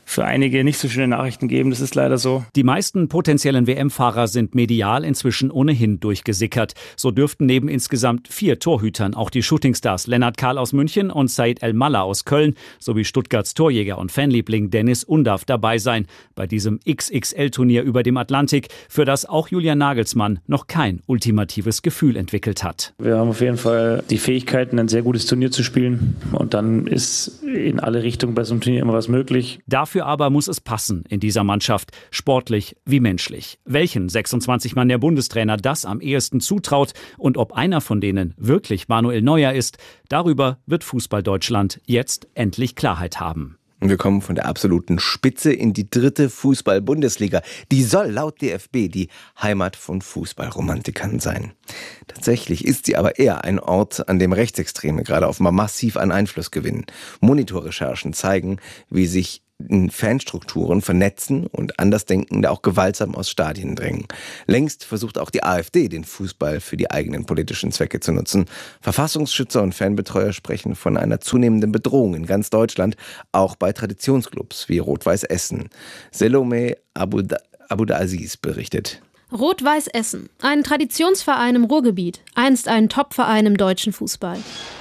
für einige nicht so schöne Nachrichten geben. Das ist leider so. Die meisten potenziellen WM-Fahrer sind medial inzwischen ohnehin durchgesickert. So dürften neben insgesamt 4 Torhütern auch die Shootingstars Lennart Kahl aus München und Said El-Mallah aus Köln sowie Stuttgarts Torjäger und Fanliebling Dennis Undav dabei sein bei diesem XXL-Turnier über dem Atlantik, für das auch Julian Nagelsmann noch kein ultimatives Gefühl entwickelt hat. Wir haben auf jeden Fall die Fähigkeiten, ein sehr gutes Turnier zu spielen. Und dann ist in alle Richtungen bei so einem Turnier immer was möglich. Dafür aber muss es passen in dieser Mannschaft, sportlich wie menschlich. Welchen 26 Mann der Bundestrainer das am ehesten zutraut und ob einer von denen wirklich Manuel Neuer ist, darüber wird Fußball Deutschland jetzt endlich Klarheit haben. Wir kommen von der absoluten Spitze in die 3. Fußball-Bundesliga. Die soll laut DFB die Heimat von Fußballromantikern sein. Tatsächlich ist sie aber eher ein Ort, an dem Rechtsextreme gerade offenbar massiv an Einfluss gewinnen. Monitorrecherchen zeigen, wie sich Fanstrukturen vernetzen und Andersdenkende auch gewaltsam aus Stadien drängen. Längst versucht auch die AfD, den Fußball für die eigenen politischen Zwecke zu nutzen. Verfassungsschützer und Fanbetreuer sprechen von einer zunehmenden Bedrohung in ganz Deutschland, auch bei Traditionsclubs wie Rot-Weiß Essen. Selome Abudaziz berichtet. Rot-Weiß Essen, ein Traditionsverein im Ruhrgebiet, einst ein Topverein im deutschen Fußball.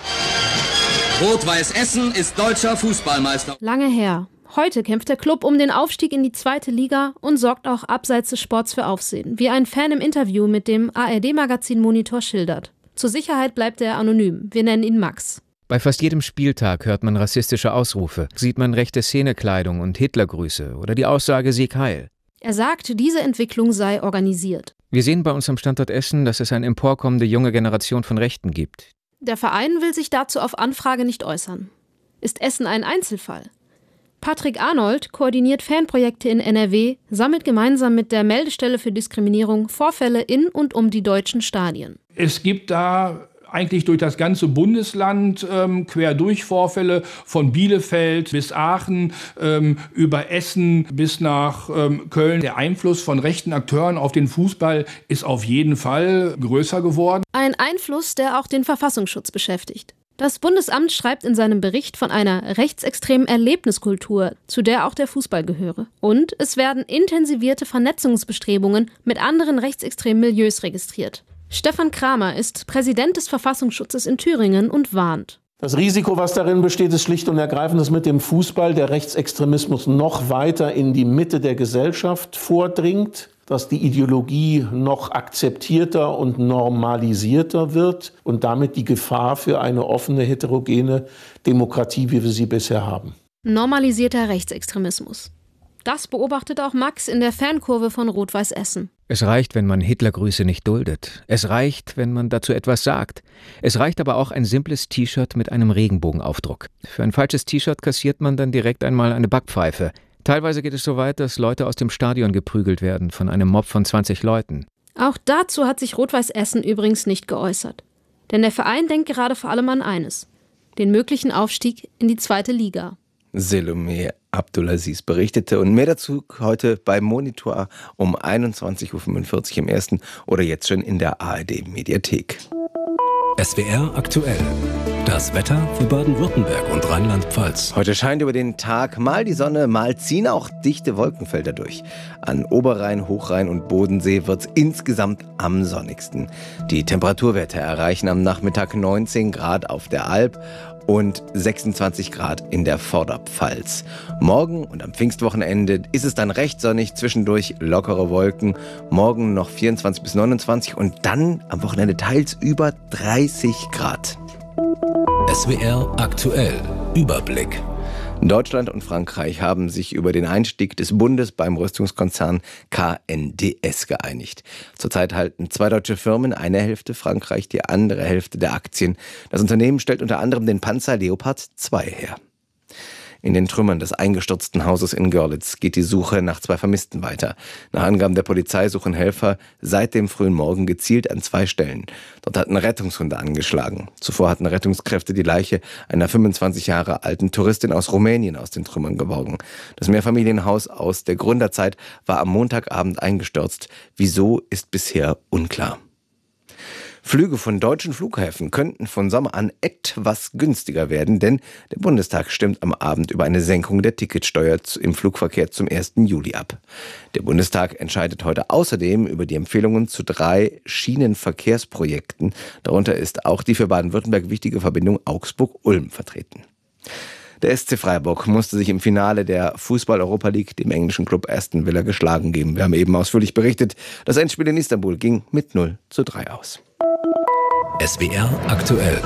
Rot-Weiß Essen ist deutscher Fußballmeister. Lange her. Heute kämpft der Club um den Aufstieg in die 2. Liga und sorgt auch abseits des Sports für Aufsehen, wie ein Fan im Interview mit dem ARD-Magazin Monitor schildert. Zur Sicherheit bleibt er anonym. Wir nennen ihn Max. Bei fast jedem Spieltag hört man rassistische Ausrufe, sieht man rechte Szenekleidung und Hitlergrüße oder die Aussage Sieg Heil. Er sagt, diese Entwicklung sei organisiert. Wir sehen bei uns am Standort Essen, dass es eine emporkommende junge Generation von Rechten gibt. Der Verein will sich dazu auf Anfrage nicht äußern. Ist Essen ein Einzelfall? Patrick Arnold koordiniert Fanprojekte in NRW, sammelt gemeinsam mit der Meldestelle für Diskriminierung Vorfälle in und um die deutschen Stadien. Es gibt da eigentlich durch das ganze Bundesland quer durch Vorfälle von Bielefeld bis Aachen, über Essen bis nach Köln. Der Einfluss von rechten Akteuren auf den Fußball ist auf jeden Fall größer geworden. Ein Einfluss, der auch den Verfassungsschutz beschäftigt. Das Bundesamt schreibt in seinem Bericht von einer rechtsextremen Erlebniskultur, zu der auch der Fußball gehöre. Und es werden intensivierte Vernetzungsbestrebungen mit anderen rechtsextremen Milieus registriert. Stefan Kramer ist Präsident des Verfassungsschutzes in Thüringen und warnt. Das Risiko, was darin besteht, ist schlicht und ergreifend, dass mit dem Fußball der Rechtsextremismus noch weiter in die Mitte der Gesellschaft vordringt, dass die Ideologie noch akzeptierter und normalisierter wird und damit die Gefahr für eine offene, heterogene Demokratie, wie wir sie bisher haben. Normalisierter Rechtsextremismus. Das beobachtet auch Max in der Fankurve von Rot-Weiß Essen. Es reicht, wenn man Hitlergrüße nicht duldet. Es reicht, wenn man dazu etwas sagt. Es reicht aber auch ein simples T-Shirt mit einem Regenbogenaufdruck. Für ein falsches T-Shirt kassiert man dann direkt einmal eine Backpfeife. Teilweise geht es so weit, dass Leute aus dem Stadion geprügelt werden von einem Mob von 20 Leuten. Auch dazu hat sich Rot-Weiß Essen übrigens nicht geäußert. Denn der Verein denkt gerade vor allem an eines: den möglichen Aufstieg in die 2. Liga. Selome Abdulaziz berichtete und mehr dazu heute beim Monitor um 21.45 Uhr im ersten oder jetzt schon in der ARD-Mediathek. SWR aktuell. Das Wetter für Baden-Württemberg und Rheinland-Pfalz. Heute scheint über den Tag mal die Sonne, mal ziehen auch dichte Wolkenfelder durch. An Oberrhein, Hochrhein und Bodensee wird es insgesamt am sonnigsten. Die Temperaturwerte erreichen am Nachmittag 19 Grad auf der Alp und 26 Grad in der Vorderpfalz. Morgen und am Pfingstwochenende ist es dann recht sonnig, zwischendurch lockere Wolken. Morgen noch 24 bis 29 und dann am Wochenende teils über 30 Grad. SWR aktuell. Überblick. Deutschland und Frankreich haben sich über den Einstieg des Bundes beim Rüstungskonzern KNDS geeinigt. Zurzeit halten 2 deutsche Firmen eine Hälfte, Frankreich die andere Hälfte der Aktien. Das Unternehmen stellt unter anderem den Panzer Leopard 2 her. In den Trümmern des eingestürzten Hauses in Görlitz geht die Suche nach 2 Vermissten weiter. Nach Angaben der Polizei suchen Helfer seit dem frühen Morgen gezielt an 2 Stellen. Dort hatten Rettungshunde angeschlagen. Zuvor hatten Rettungskräfte die Leiche einer 25 Jahre alten Touristin aus Rumänien aus den Trümmern geborgen. Das Mehrfamilienhaus aus der Gründerzeit war am Montagabend eingestürzt. Wieso, ist bisher unklar. Flüge von deutschen Flughäfen könnten von Sommer an etwas günstiger werden, denn der Bundestag stimmt am Abend über eine Senkung der Ticketsteuer im Flugverkehr zum 1. Juli ab. Der Bundestag entscheidet heute außerdem über die Empfehlungen zu 3 Schienenverkehrsprojekten. Darunter ist auch die für Baden-Württemberg wichtige Verbindung Augsburg-Ulm vertreten. Der SC Freiburg musste sich im Finale der Fußball-Europa League dem englischen Club Aston Villa geschlagen geben. Wir haben eben ausführlich berichtet, das Endspiel in Istanbul ging mit 0:3 aus. SWR aktuell.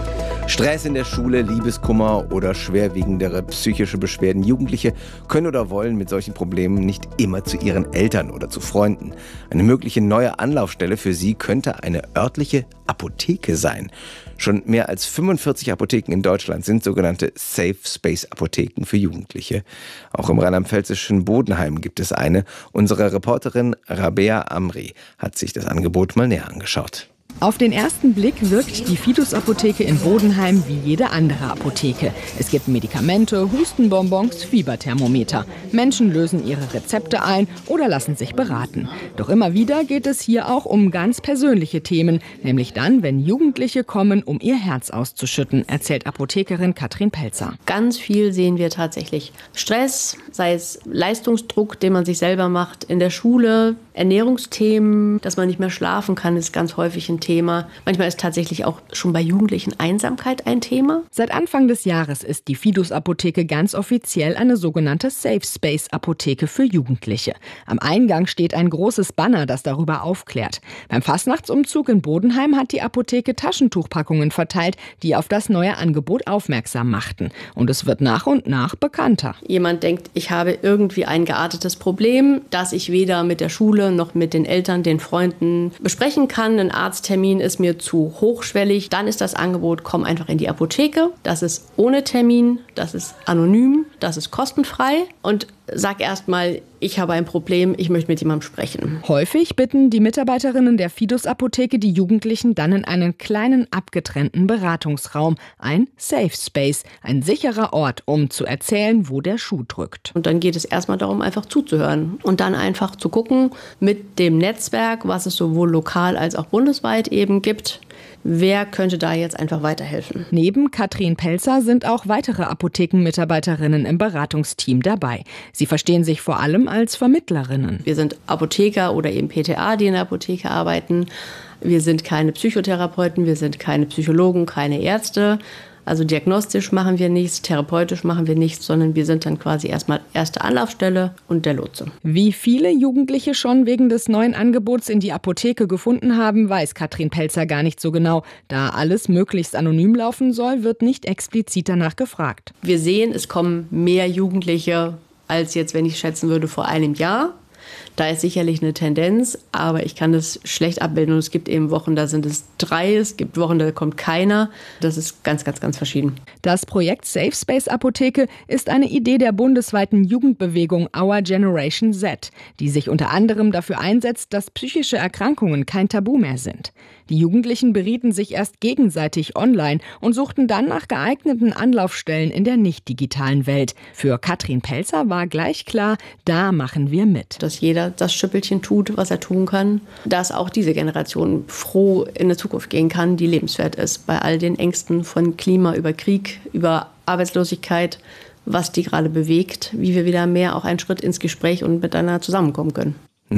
Stress in der Schule, Liebeskummer oder schwerwiegendere psychische Beschwerden. Jugendliche können oder wollen mit solchen Problemen nicht immer zu ihren Eltern oder zu Freunden. Eine mögliche neue Anlaufstelle für sie könnte eine örtliche Apotheke sein. Schon mehr als 45 Apotheken in Deutschland sind sogenannte Safe Space Apotheken für Jugendliche. Auch im rheinland-pfälzischen Bodenheim gibt es eine. Unsere Reporterin Rabea Amri hat sich das Angebot mal näher angeschaut. Auf den ersten Blick wirkt die Fidus-Apotheke in Bodenheim wie jede andere Apotheke. Es gibt Medikamente, Hustenbonbons, Fieberthermometer. Menschen lösen ihre Rezepte ein oder lassen sich beraten. Doch immer wieder geht es hier auch um ganz persönliche Themen, nämlich dann, wenn Jugendliche kommen, um ihr Herz auszuschütten, erzählt Apothekerin Katrin Pelzer. Ganz viel sehen wir tatsächlich. Stress, sei es Leistungsdruck, den man sich selber macht in der Schule, Ernährungsthemen, dass man nicht mehr schlafen kann, ist ganz häufig ein Thema. Manchmal ist tatsächlich auch schon bei Jugendlichen Einsamkeit ein Thema. Seit Anfang des Jahres ist die Fidus-Apotheke ganz offiziell eine sogenannte Safe Space Apotheke für Jugendliche. Am Eingang steht ein großes Banner, das darüber aufklärt. Beim Fastnachtsumzug in Bodenheim hat die Apotheke Taschentuchpackungen verteilt, die auf das neue Angebot aufmerksam machten. Und es wird nach und nach bekannter. Jemand denkt, ich habe irgendwie ein geartetes Problem, das ich weder mit der Schule noch mit den Eltern, den Freunden besprechen kann. Ein Arzttermin ist mir zu hochschwellig. Dann ist das Angebot, komm einfach in die Apotheke. Das ist ohne Termin, das ist anonym, das ist kostenfrei. Und sag erstmal, ich habe ein Problem, ich möchte mit jemandem sprechen. Häufig bitten die Mitarbeiterinnen der Fidus-Apotheke die Jugendlichen dann in einen kleinen abgetrennten Beratungsraum, ein Safe Space, ein sicherer Ort, um zu erzählen, wo der Schuh drückt. Und dann geht es erstmal darum, einfach zuzuhören und dann einfach zu gucken mit dem Netzwerk, was es sowohl lokal als auch bundesweit eben gibt. Wer könnte da jetzt einfach weiterhelfen? Neben Katrin Pelzer sind auch weitere Apothekenmitarbeiterinnen im Beratungsteam dabei. Sie verstehen sich vor allem als Vermittlerinnen. Wir sind Apotheker oder eben PTA, die in der Apotheke arbeiten. Wir sind keine Psychotherapeuten, wir sind keine Psychologen, keine Ärzte. Also diagnostisch machen wir nichts, therapeutisch machen wir nichts, sondern wir sind dann quasi erstmal erste Anlaufstelle und der Lotse. Wie viele Jugendliche schon wegen des neuen Angebots in die Apotheke gefunden haben, weiß Katrin Pelzer gar nicht so genau. Da alles möglichst anonym laufen soll, wird nicht explizit danach gefragt. Wir sehen, es kommen mehr Jugendliche als jetzt, wenn ich schätzen würde, vor einem Jahr. Da ist sicherlich eine Tendenz, aber ich kann das schlecht abbilden. Und es gibt eben Wochen, da sind es 3, es gibt Wochen, da kommt keiner. Das ist ganz, ganz, ganz verschieden. Das Projekt Safe Space Apotheke ist eine Idee der bundesweiten Jugendbewegung Our Generation Z, die sich unter anderem dafür einsetzt, dass psychische Erkrankungen kein Tabu mehr sind. Die Jugendlichen berieten sich erst gegenseitig online und suchten dann nach geeigneten Anlaufstellen in der nicht-digitalen Welt. Für Katrin Pelzer war gleich klar, da machen wir mit. Dass jeder das Schüppelchen tut, was er tun kann, dass auch diese Generation froh in eine Zukunft gehen kann, die lebenswert ist. Bei all den Ängsten von Klima über Krieg, über Arbeitslosigkeit, was die gerade bewegt, wie wir wieder mehr auch einen Schritt ins Gespräch und miteinander zusammenkommen können.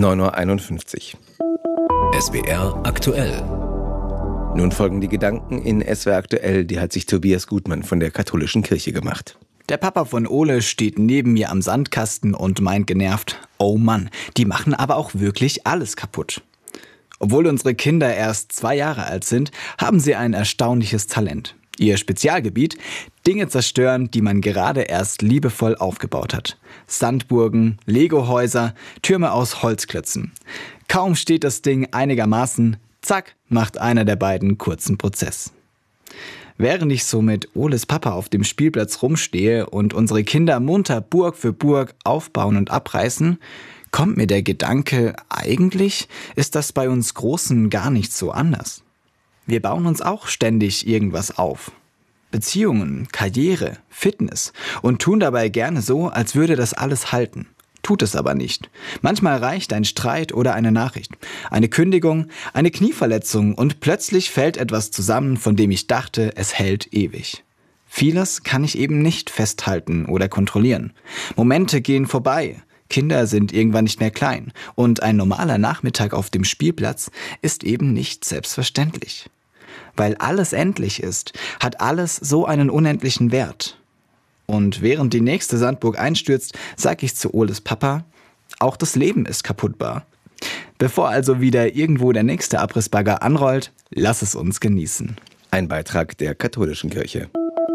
9:51 Uhr. SWR aktuell. Nun folgen die Gedanken in SWR aktuell, die hat sich Tobias Gutmann von der katholischen Kirche gemacht. Der Papa von Ole steht neben mir am Sandkasten und meint genervt, oh Mann, die machen aber auch wirklich alles kaputt. Obwohl unsere Kinder erst 2 Jahre alt sind, haben sie ein erstaunliches Talent. Ihr Spezialgebiet? Dinge zerstören, die man gerade erst liebevoll aufgebaut hat. Sandburgen, Lego-Häuser, Türme aus Holzklötzen. Kaum steht das Ding einigermaßen, zack, macht einer der beiden kurzen Prozess. Während ich so mit Oles Papa auf dem Spielplatz rumstehe und unsere Kinder munter Burg für Burg aufbauen und abreißen, kommt mir der Gedanke, eigentlich ist das bei uns Großen gar nicht so anders. Wir bauen uns auch ständig irgendwas auf. Beziehungen, Karriere, Fitness und tun dabei gerne so, als würde das alles halten. tut es aber nicht. Manchmal reicht ein Streit oder eine Nachricht, eine Kündigung, eine Knieverletzung und plötzlich fällt etwas zusammen, von dem ich dachte, es hält ewig. Vieles kann ich eben nicht festhalten oder kontrollieren. Momente gehen vorbei. Kinder sind irgendwann nicht mehr klein und ein normaler Nachmittag auf dem Spielplatz ist eben nicht selbstverständlich. Weil alles endlich ist, hat alles so einen unendlichen Wert. Und während die nächste Sandburg einstürzt, sag ich zu Oles Papa, auch das Leben ist kaputtbar. Bevor also wieder irgendwo der nächste Abrissbagger anrollt, lass es uns genießen. Ein Beitrag der katholischen Kirche.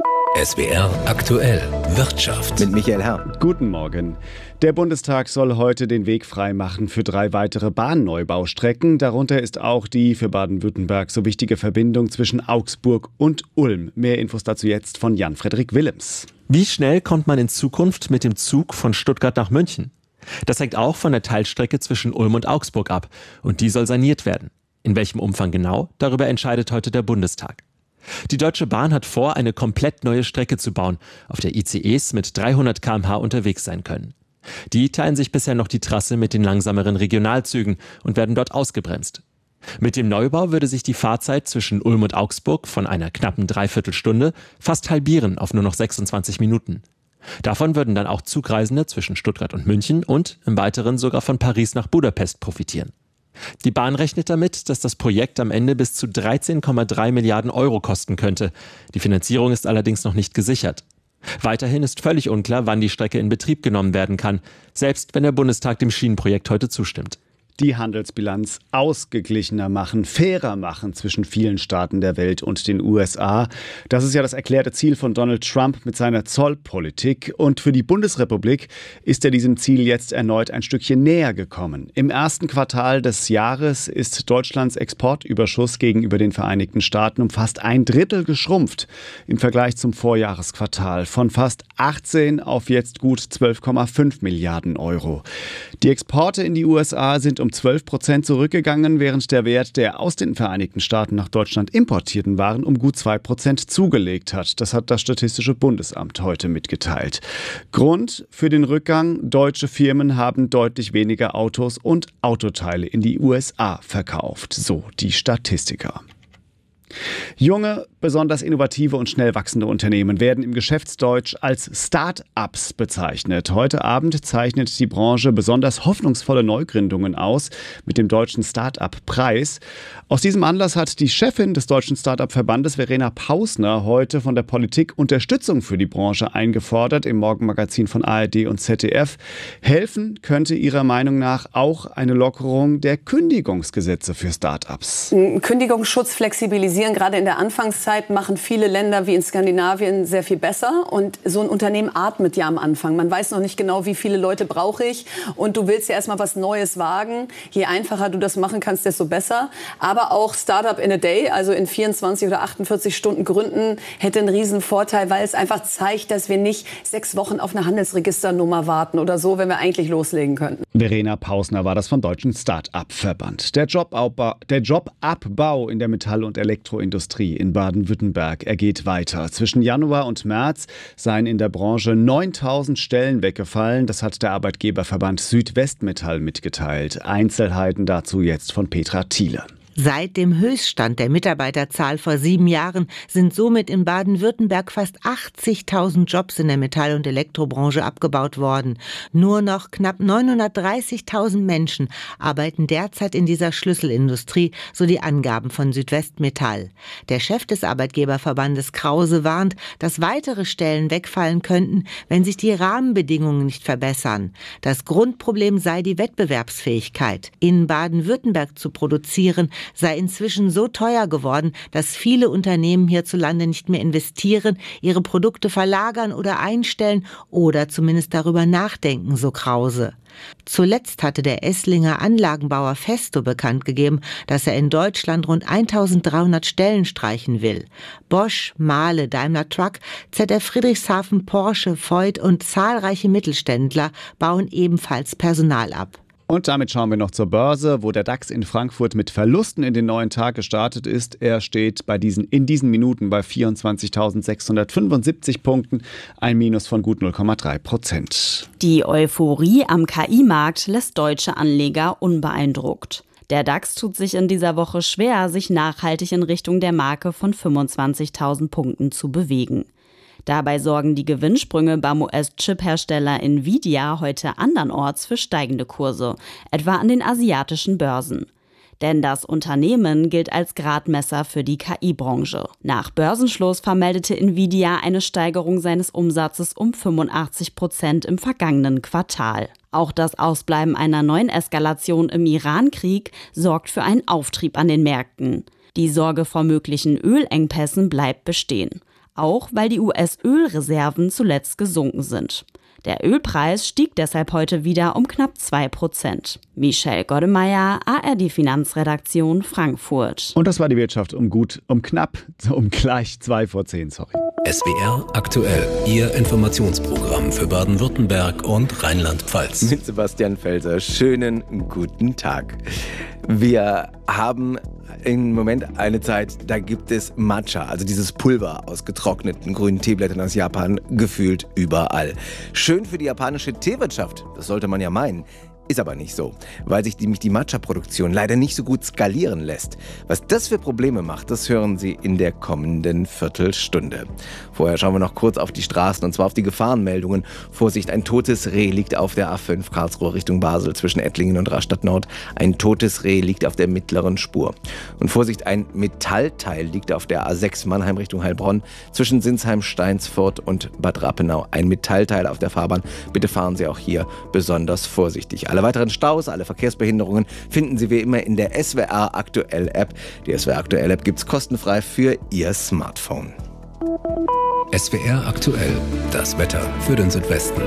SWR aktuell Wirtschaft. Mit Michael Herr. Guten Morgen. Der Bundestag soll heute den Weg freimachen für 3 weitere Bahnneubau-Strecken. Darunter ist auch die für Baden-Württemberg so wichtige Verbindung zwischen Augsburg und Ulm. Mehr Infos dazu jetzt von Jan-Frederik Willems. Wie schnell kommt man in Zukunft mit dem Zug von Stuttgart nach München? Das hängt auch von der Teilstrecke zwischen Ulm und Augsburg ab. Und die soll saniert werden. In welchem Umfang genau? Darüber entscheidet heute der Bundestag. Die Deutsche Bahn hat vor, eine komplett neue Strecke zu bauen, auf der ICEs mit 300 km/h unterwegs sein können. Die teilen sich bisher noch die Trasse mit den langsameren Regionalzügen und werden dort ausgebremst. Mit dem Neubau würde sich die Fahrzeit zwischen Ulm und Augsburg von einer knappen Dreiviertelstunde fast halbieren auf nur noch 26 Minuten. Davon würden dann auch Zugreisende zwischen Stuttgart und München und im Weiteren sogar von Paris nach Budapest profitieren. Die Bahn rechnet damit, dass das Projekt am Ende bis zu 13,3 Milliarden Euro kosten könnte. Die Finanzierung ist allerdings noch nicht gesichert. Weiterhin ist völlig unklar, wann die Strecke in Betrieb genommen werden kann, selbst wenn der Bundestag dem Schienenprojekt heute zustimmt. Die Handelsbilanz ausgeglichener machen, fairer machen zwischen vielen Staaten der Welt und den USA. Das ist ja das erklärte Ziel von Donald Trump mit seiner Zollpolitik. Und für die Bundesrepublik ist er diesem Ziel jetzt erneut ein Stückchen näher gekommen. Im ersten Quartal des Jahres ist Deutschlands Exportüberschuss gegenüber den Vereinigten Staaten um fast 1/3 geschrumpft im Vergleich zum Vorjahresquartal. Von fast 18 auf jetzt gut 12,5 Milliarden Euro. Die Exporte in die USA sind um 12% zurückgegangen, während der Wert der aus den Vereinigten Staaten nach Deutschland importierten Waren um gut 2% zugelegt hat. Das hat das Statistische Bundesamt heute mitgeteilt. Grund für den Rückgang: deutsche Firmen haben deutlich weniger Autos und Autoteile in die USA verkauft, so die Statistiker. Junge, besonders innovative und schnell wachsende Unternehmen werden im Geschäftsdeutsch als Start-ups bezeichnet. Heute Abend zeichnet die Branche besonders hoffnungsvolle Neugründungen aus mit dem Deutschen Start-up-Preis. Aus diesem Anlass hat die Chefin des Deutschen Start-up-Verbandes, Verena Pausner, heute von der Politik Unterstützung für die Branche eingefordert im Morgenmagazin von ARD und ZDF. Helfen könnte ihrer Meinung nach auch eine Lockerung der Kündigungsgesetze für Start-ups. Kündigungsschutz flexibilisieren, gerade in der Anfangszeit, machen viele Länder wie in Skandinavien sehr viel besser. Und so ein Unternehmen atmet ja am Anfang. Man weiß noch nicht genau, wie viele Leute brauche ich. Und du willst ja erstmal was Neues wagen. Je einfacher du das machen kannst, desto besser. Aber auch Startup in a Day, also in 24 oder 48 Stunden gründen, hätte einen riesen Vorteil, weil es einfach zeigt, dass wir nicht 6 Wochen auf eine Handelsregisternummer warten oder so, wenn wir eigentlich loslegen könnten. Verena Pausner war das vom Deutschen Start-up-Verband. Der Jobabbau in der Metall- und Elektroindustrie in Baden-Württemberg geht weiter. Zwischen Januar und März seien in der Branche 9.000 Stellen weggefallen. Das hat der Arbeitgeberverband Südwestmetall mitgeteilt. Einzelheiten dazu jetzt von Petra Thiele. Seit dem Höchststand der Mitarbeiterzahl vor 7 Jahren sind somit in Baden-Württemberg fast 80.000 Jobs in der Metall- und Elektrobranche abgebaut worden. Nur noch knapp 930.000 Menschen arbeiten derzeit in dieser Schlüsselindustrie, so die Angaben von Südwestmetall. Der Chef des Arbeitgeberverbandes Krause warnt, dass weitere Stellen wegfallen könnten, wenn sich die Rahmenbedingungen nicht verbessern. Das Grundproblem sei die Wettbewerbsfähigkeit. In Baden-Württemberg zu produzieren sei inzwischen so teuer geworden, dass viele Unternehmen hierzulande nicht mehr investieren, ihre Produkte verlagern oder einstellen oder zumindest darüber nachdenken, so Krause. Zuletzt hatte der Esslinger Anlagenbauer Festo bekannt gegeben, dass er in Deutschland rund 1.300 Stellen streichen will. Bosch, Mahle, Daimler Truck, ZF Friedrichshafen, Porsche, Voith und zahlreiche Mittelständler bauen ebenfalls Personal ab. Und damit schauen wir noch zur Börse, wo der DAX in Frankfurt mit Verlusten in den neuen Tag gestartet ist. Er steht in diesen Minuten bei 24.675 Punkten, ein Minus von gut 0,3%. Die Euphorie am KI-Markt lässt deutsche Anleger unbeeindruckt. Der DAX tut sich in dieser Woche schwer, sich nachhaltig in Richtung der Marke von 25.000 Punkten zu bewegen. Dabei sorgen die Gewinnsprünge beim US-Chip-Hersteller Nvidia heute andernorts für steigende Kurse, etwa an den asiatischen Börsen. Denn das Unternehmen gilt als Gradmesser für die KI-Branche. Nach Börsenschluss vermeldete Nvidia eine Steigerung seines Umsatzes um 85% im vergangenen Quartal. Auch das Ausbleiben einer neuen Eskalation im Iran-Krieg sorgt für einen Auftrieb an den Märkten. Die Sorge vor möglichen Ölengpässen bleibt bestehen. Auch weil die US-Ölreserven zuletzt gesunken sind. Der Ölpreis stieg deshalb heute wieder um knapp 2%. Michelle Goddemeyer, ARD Finanzredaktion Frankfurt. Und das war die Wirtschaft um gleich 9:55, sorry. SWR aktuell, Ihr Informationsprogramm für Baden-Württemberg und Rheinland-Pfalz. Mit Sebastian Felser, schönen guten Tag. Wir haben im Moment eine Zeit, da gibt es Matcha, also dieses Pulver aus getrockneten grünen Teeblättern aus Japan, gefühlt überall. Schön für die japanische Teewirtschaft, das sollte man ja meinen. Ist aber nicht so, weil sich nämlich die Matcha-Produktion leider nicht so gut skalieren lässt. Was das für Probleme macht, das hören Sie in der kommenden Viertelstunde. Vorher schauen wir noch kurz auf die Straßen, und zwar auf die Gefahrenmeldungen. Vorsicht, ein totes Reh liegt auf der A5 Karlsruhe Richtung Basel zwischen Ettlingen und Rastatt Nord. Ein totes Reh liegt auf der mittleren Spur. Und Vorsicht, ein Metallteil liegt auf der A6 Mannheim Richtung Heilbronn zwischen Sinsheim, Steinsfurt und Bad Rappenau. Ein Metallteil auf der Fahrbahn. Bitte fahren Sie auch hier besonders vorsichtig. Alle weiteren Staus, alle Verkehrsbehinderungen finden Sie wie immer in der SWR Aktuell App. Die SWR Aktuell App gibt es kostenfrei für Ihr Smartphone. SWR aktuell, das Wetter für den Südwesten.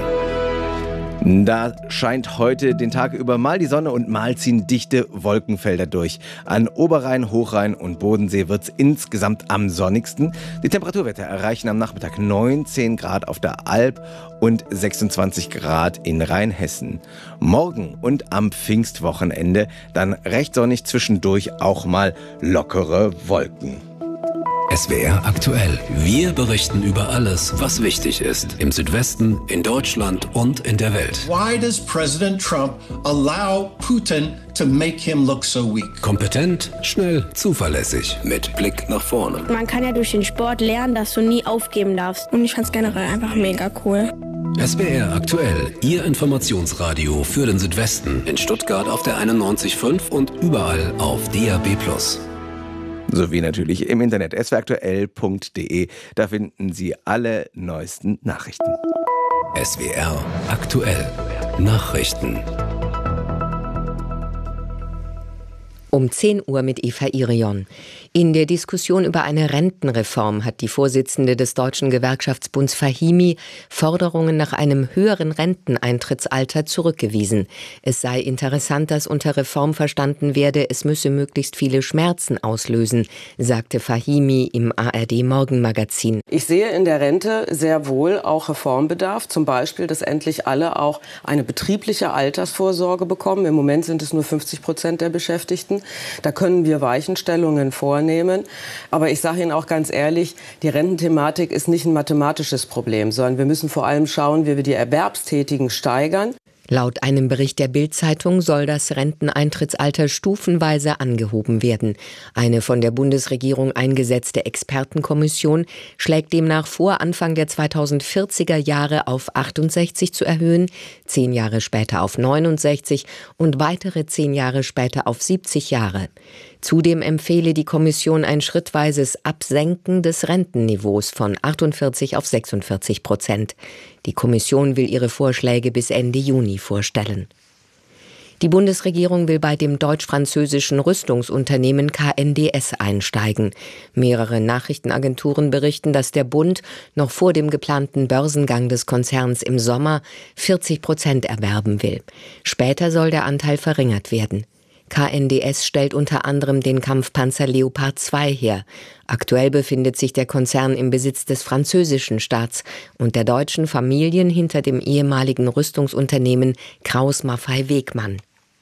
Da scheint heute den Tag über mal die Sonne und mal ziehen dichte Wolkenfelder durch. An Oberrhein, Hochrhein und Bodensee wird es insgesamt am sonnigsten. Die Temperaturwerte erreichen am Nachmittag 19 Grad auf der Alp und 26 Grad in Rheinhessen. Morgen und am Pfingstwochenende dann recht sonnig, zwischendurch auch mal lockere Wolken. SWR aktuell. Wir berichten über alles, was wichtig ist. Im Südwesten, in Deutschland und in der Welt. Why does President Trump allow Putin to make him look so weak? Kompetent, schnell, zuverlässig. Mit Blick nach vorne. Man kann ja durch den Sport lernen, dass du nie aufgeben darfst. Und ich fand's generell einfach mega cool. SWR aktuell. Ihr Informationsradio für den Südwesten. In Stuttgart auf der 91.5 und überall auf DAB+. Sowie natürlich im Internet swraktuell.de. Da finden Sie alle neuesten Nachrichten. SWR aktuell. Nachrichten. Um 10 Uhr mit Eva Irion. In der Diskussion über eine Rentenreform hat die Vorsitzende des Deutschen Gewerkschaftsbunds Fahimi Forderungen nach einem höheren Renteneintrittsalter zurückgewiesen. Es sei interessant, dass unter Reform verstanden werde, es müsse möglichst viele Schmerzen auslösen, sagte Fahimi im ARD-Morgenmagazin. Ich sehe in der Rente sehr wohl auch Reformbedarf. Zum Beispiel, dass endlich alle auch eine betriebliche Altersvorsorge bekommen. Im Moment sind es nur 50% der Beschäftigten. Da können wir Weichenstellungen vornehmen. Aber ich sage Ihnen auch ganz ehrlich, die Rententhematik ist nicht ein mathematisches Problem, sondern wir müssen vor allem schauen, wie wir die Erwerbstätigen steigern. Laut einem Bericht der Bild-Zeitung soll das Renteneintrittsalter stufenweise angehoben werden. Eine von der Bundesregierung eingesetzte Expertenkommission schlägt demnach vor, Anfang der 2040er Jahre auf 68 zu erhöhen, 10 Jahre später auf 69 und weitere 10 Jahre später auf 70 Jahre. Zudem empfehle die Kommission ein schrittweises Absenken des Rentenniveaus von 48 auf 46%. Die Kommission will ihre Vorschläge bis Ende Juni vorstellen. Die Bundesregierung will bei dem deutsch-französischen Rüstungsunternehmen KNDS einsteigen. Mehrere Nachrichtenagenturen berichten, dass der Bund noch vor dem geplanten Börsengang des Konzerns im Sommer 40% erwerben will. Später soll der Anteil verringert werden. KNDS stellt unter anderem den Kampfpanzer Leopard 2 her. Aktuell befindet sich der Konzern im Besitz des französischen Staats und der deutschen Familien hinter dem ehemaligen Rüstungsunternehmen Krauss-Maffei-Wegmann.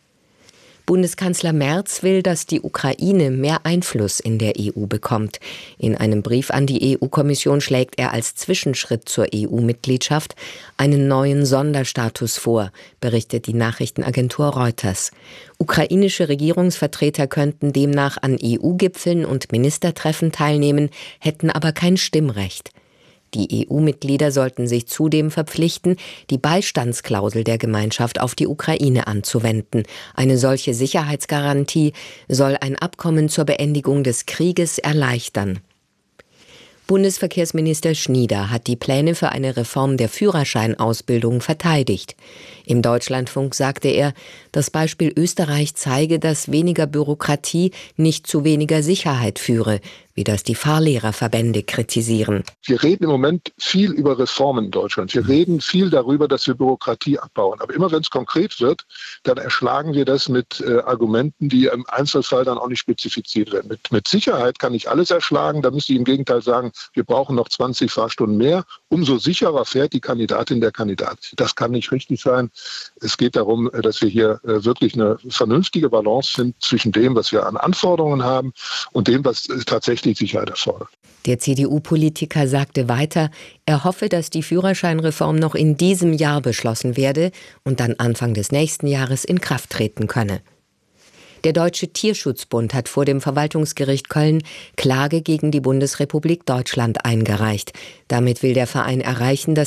Bundeskanzler Merz will, dass die Ukraine mehr Einfluss in der EU bekommt. In einem Brief an die EU-Kommission schlägt er als Zwischenschritt zur EU-Mitgliedschaft einen neuen Sonderstatus vor, berichtet die Nachrichtenagentur Reuters. Ukrainische Regierungsvertreter könnten demnach an EU-Gipfeln und Ministertreffen teilnehmen, hätten aber kein Stimmrecht. Die EU-Mitglieder sollten sich zudem verpflichten, die Beistandsklausel der Gemeinschaft auf die Ukraine anzuwenden. Eine solche Sicherheitsgarantie soll ein Abkommen zur Beendigung des Krieges erleichtern. Bundesverkehrsminister Schnieder hat die Pläne für eine Reform der Führerscheinausbildung verteidigt. Im Deutschlandfunk sagte er, das Beispiel Österreich zeige, dass weniger Bürokratie nicht zu weniger Sicherheit führe, wie das die Fahrlehrerverbände kritisieren. Wir reden im Moment viel über Reformen in Deutschland. Wir reden viel darüber, dass wir Bürokratie abbauen. Aber immer wenn es konkret wird, dann erschlagen wir das mit Argumenten, die im Einzelfall dann auch nicht spezifiziert werden. Mit Sicherheit kann ich alles erschlagen. Da müsste ich im Gegenteil sagen, wir brauchen noch 20 Fahrstunden mehr. Umso sicherer fährt die Kandidatin, der Kandidat. Das kann nicht richtig sein. Es geht darum, dass wir hier wirklich eine vernünftige Balance finden zwischen dem, was wir an Anforderungen haben und dem, was tatsächlich Sicherheit erfordert. Der CDU-Politiker sagte weiter, er hoffe, dass die Führerscheinreform noch in diesem Jahr beschlossen werde und dann Anfang des nächsten Jahres in Kraft treten könne. Der Deutsche Tierschutzbund hat vor dem Verwaltungsgericht Köln Klage gegen die Bundesrepublik Deutschland eingereicht. Damit will der Verein erreichen, dass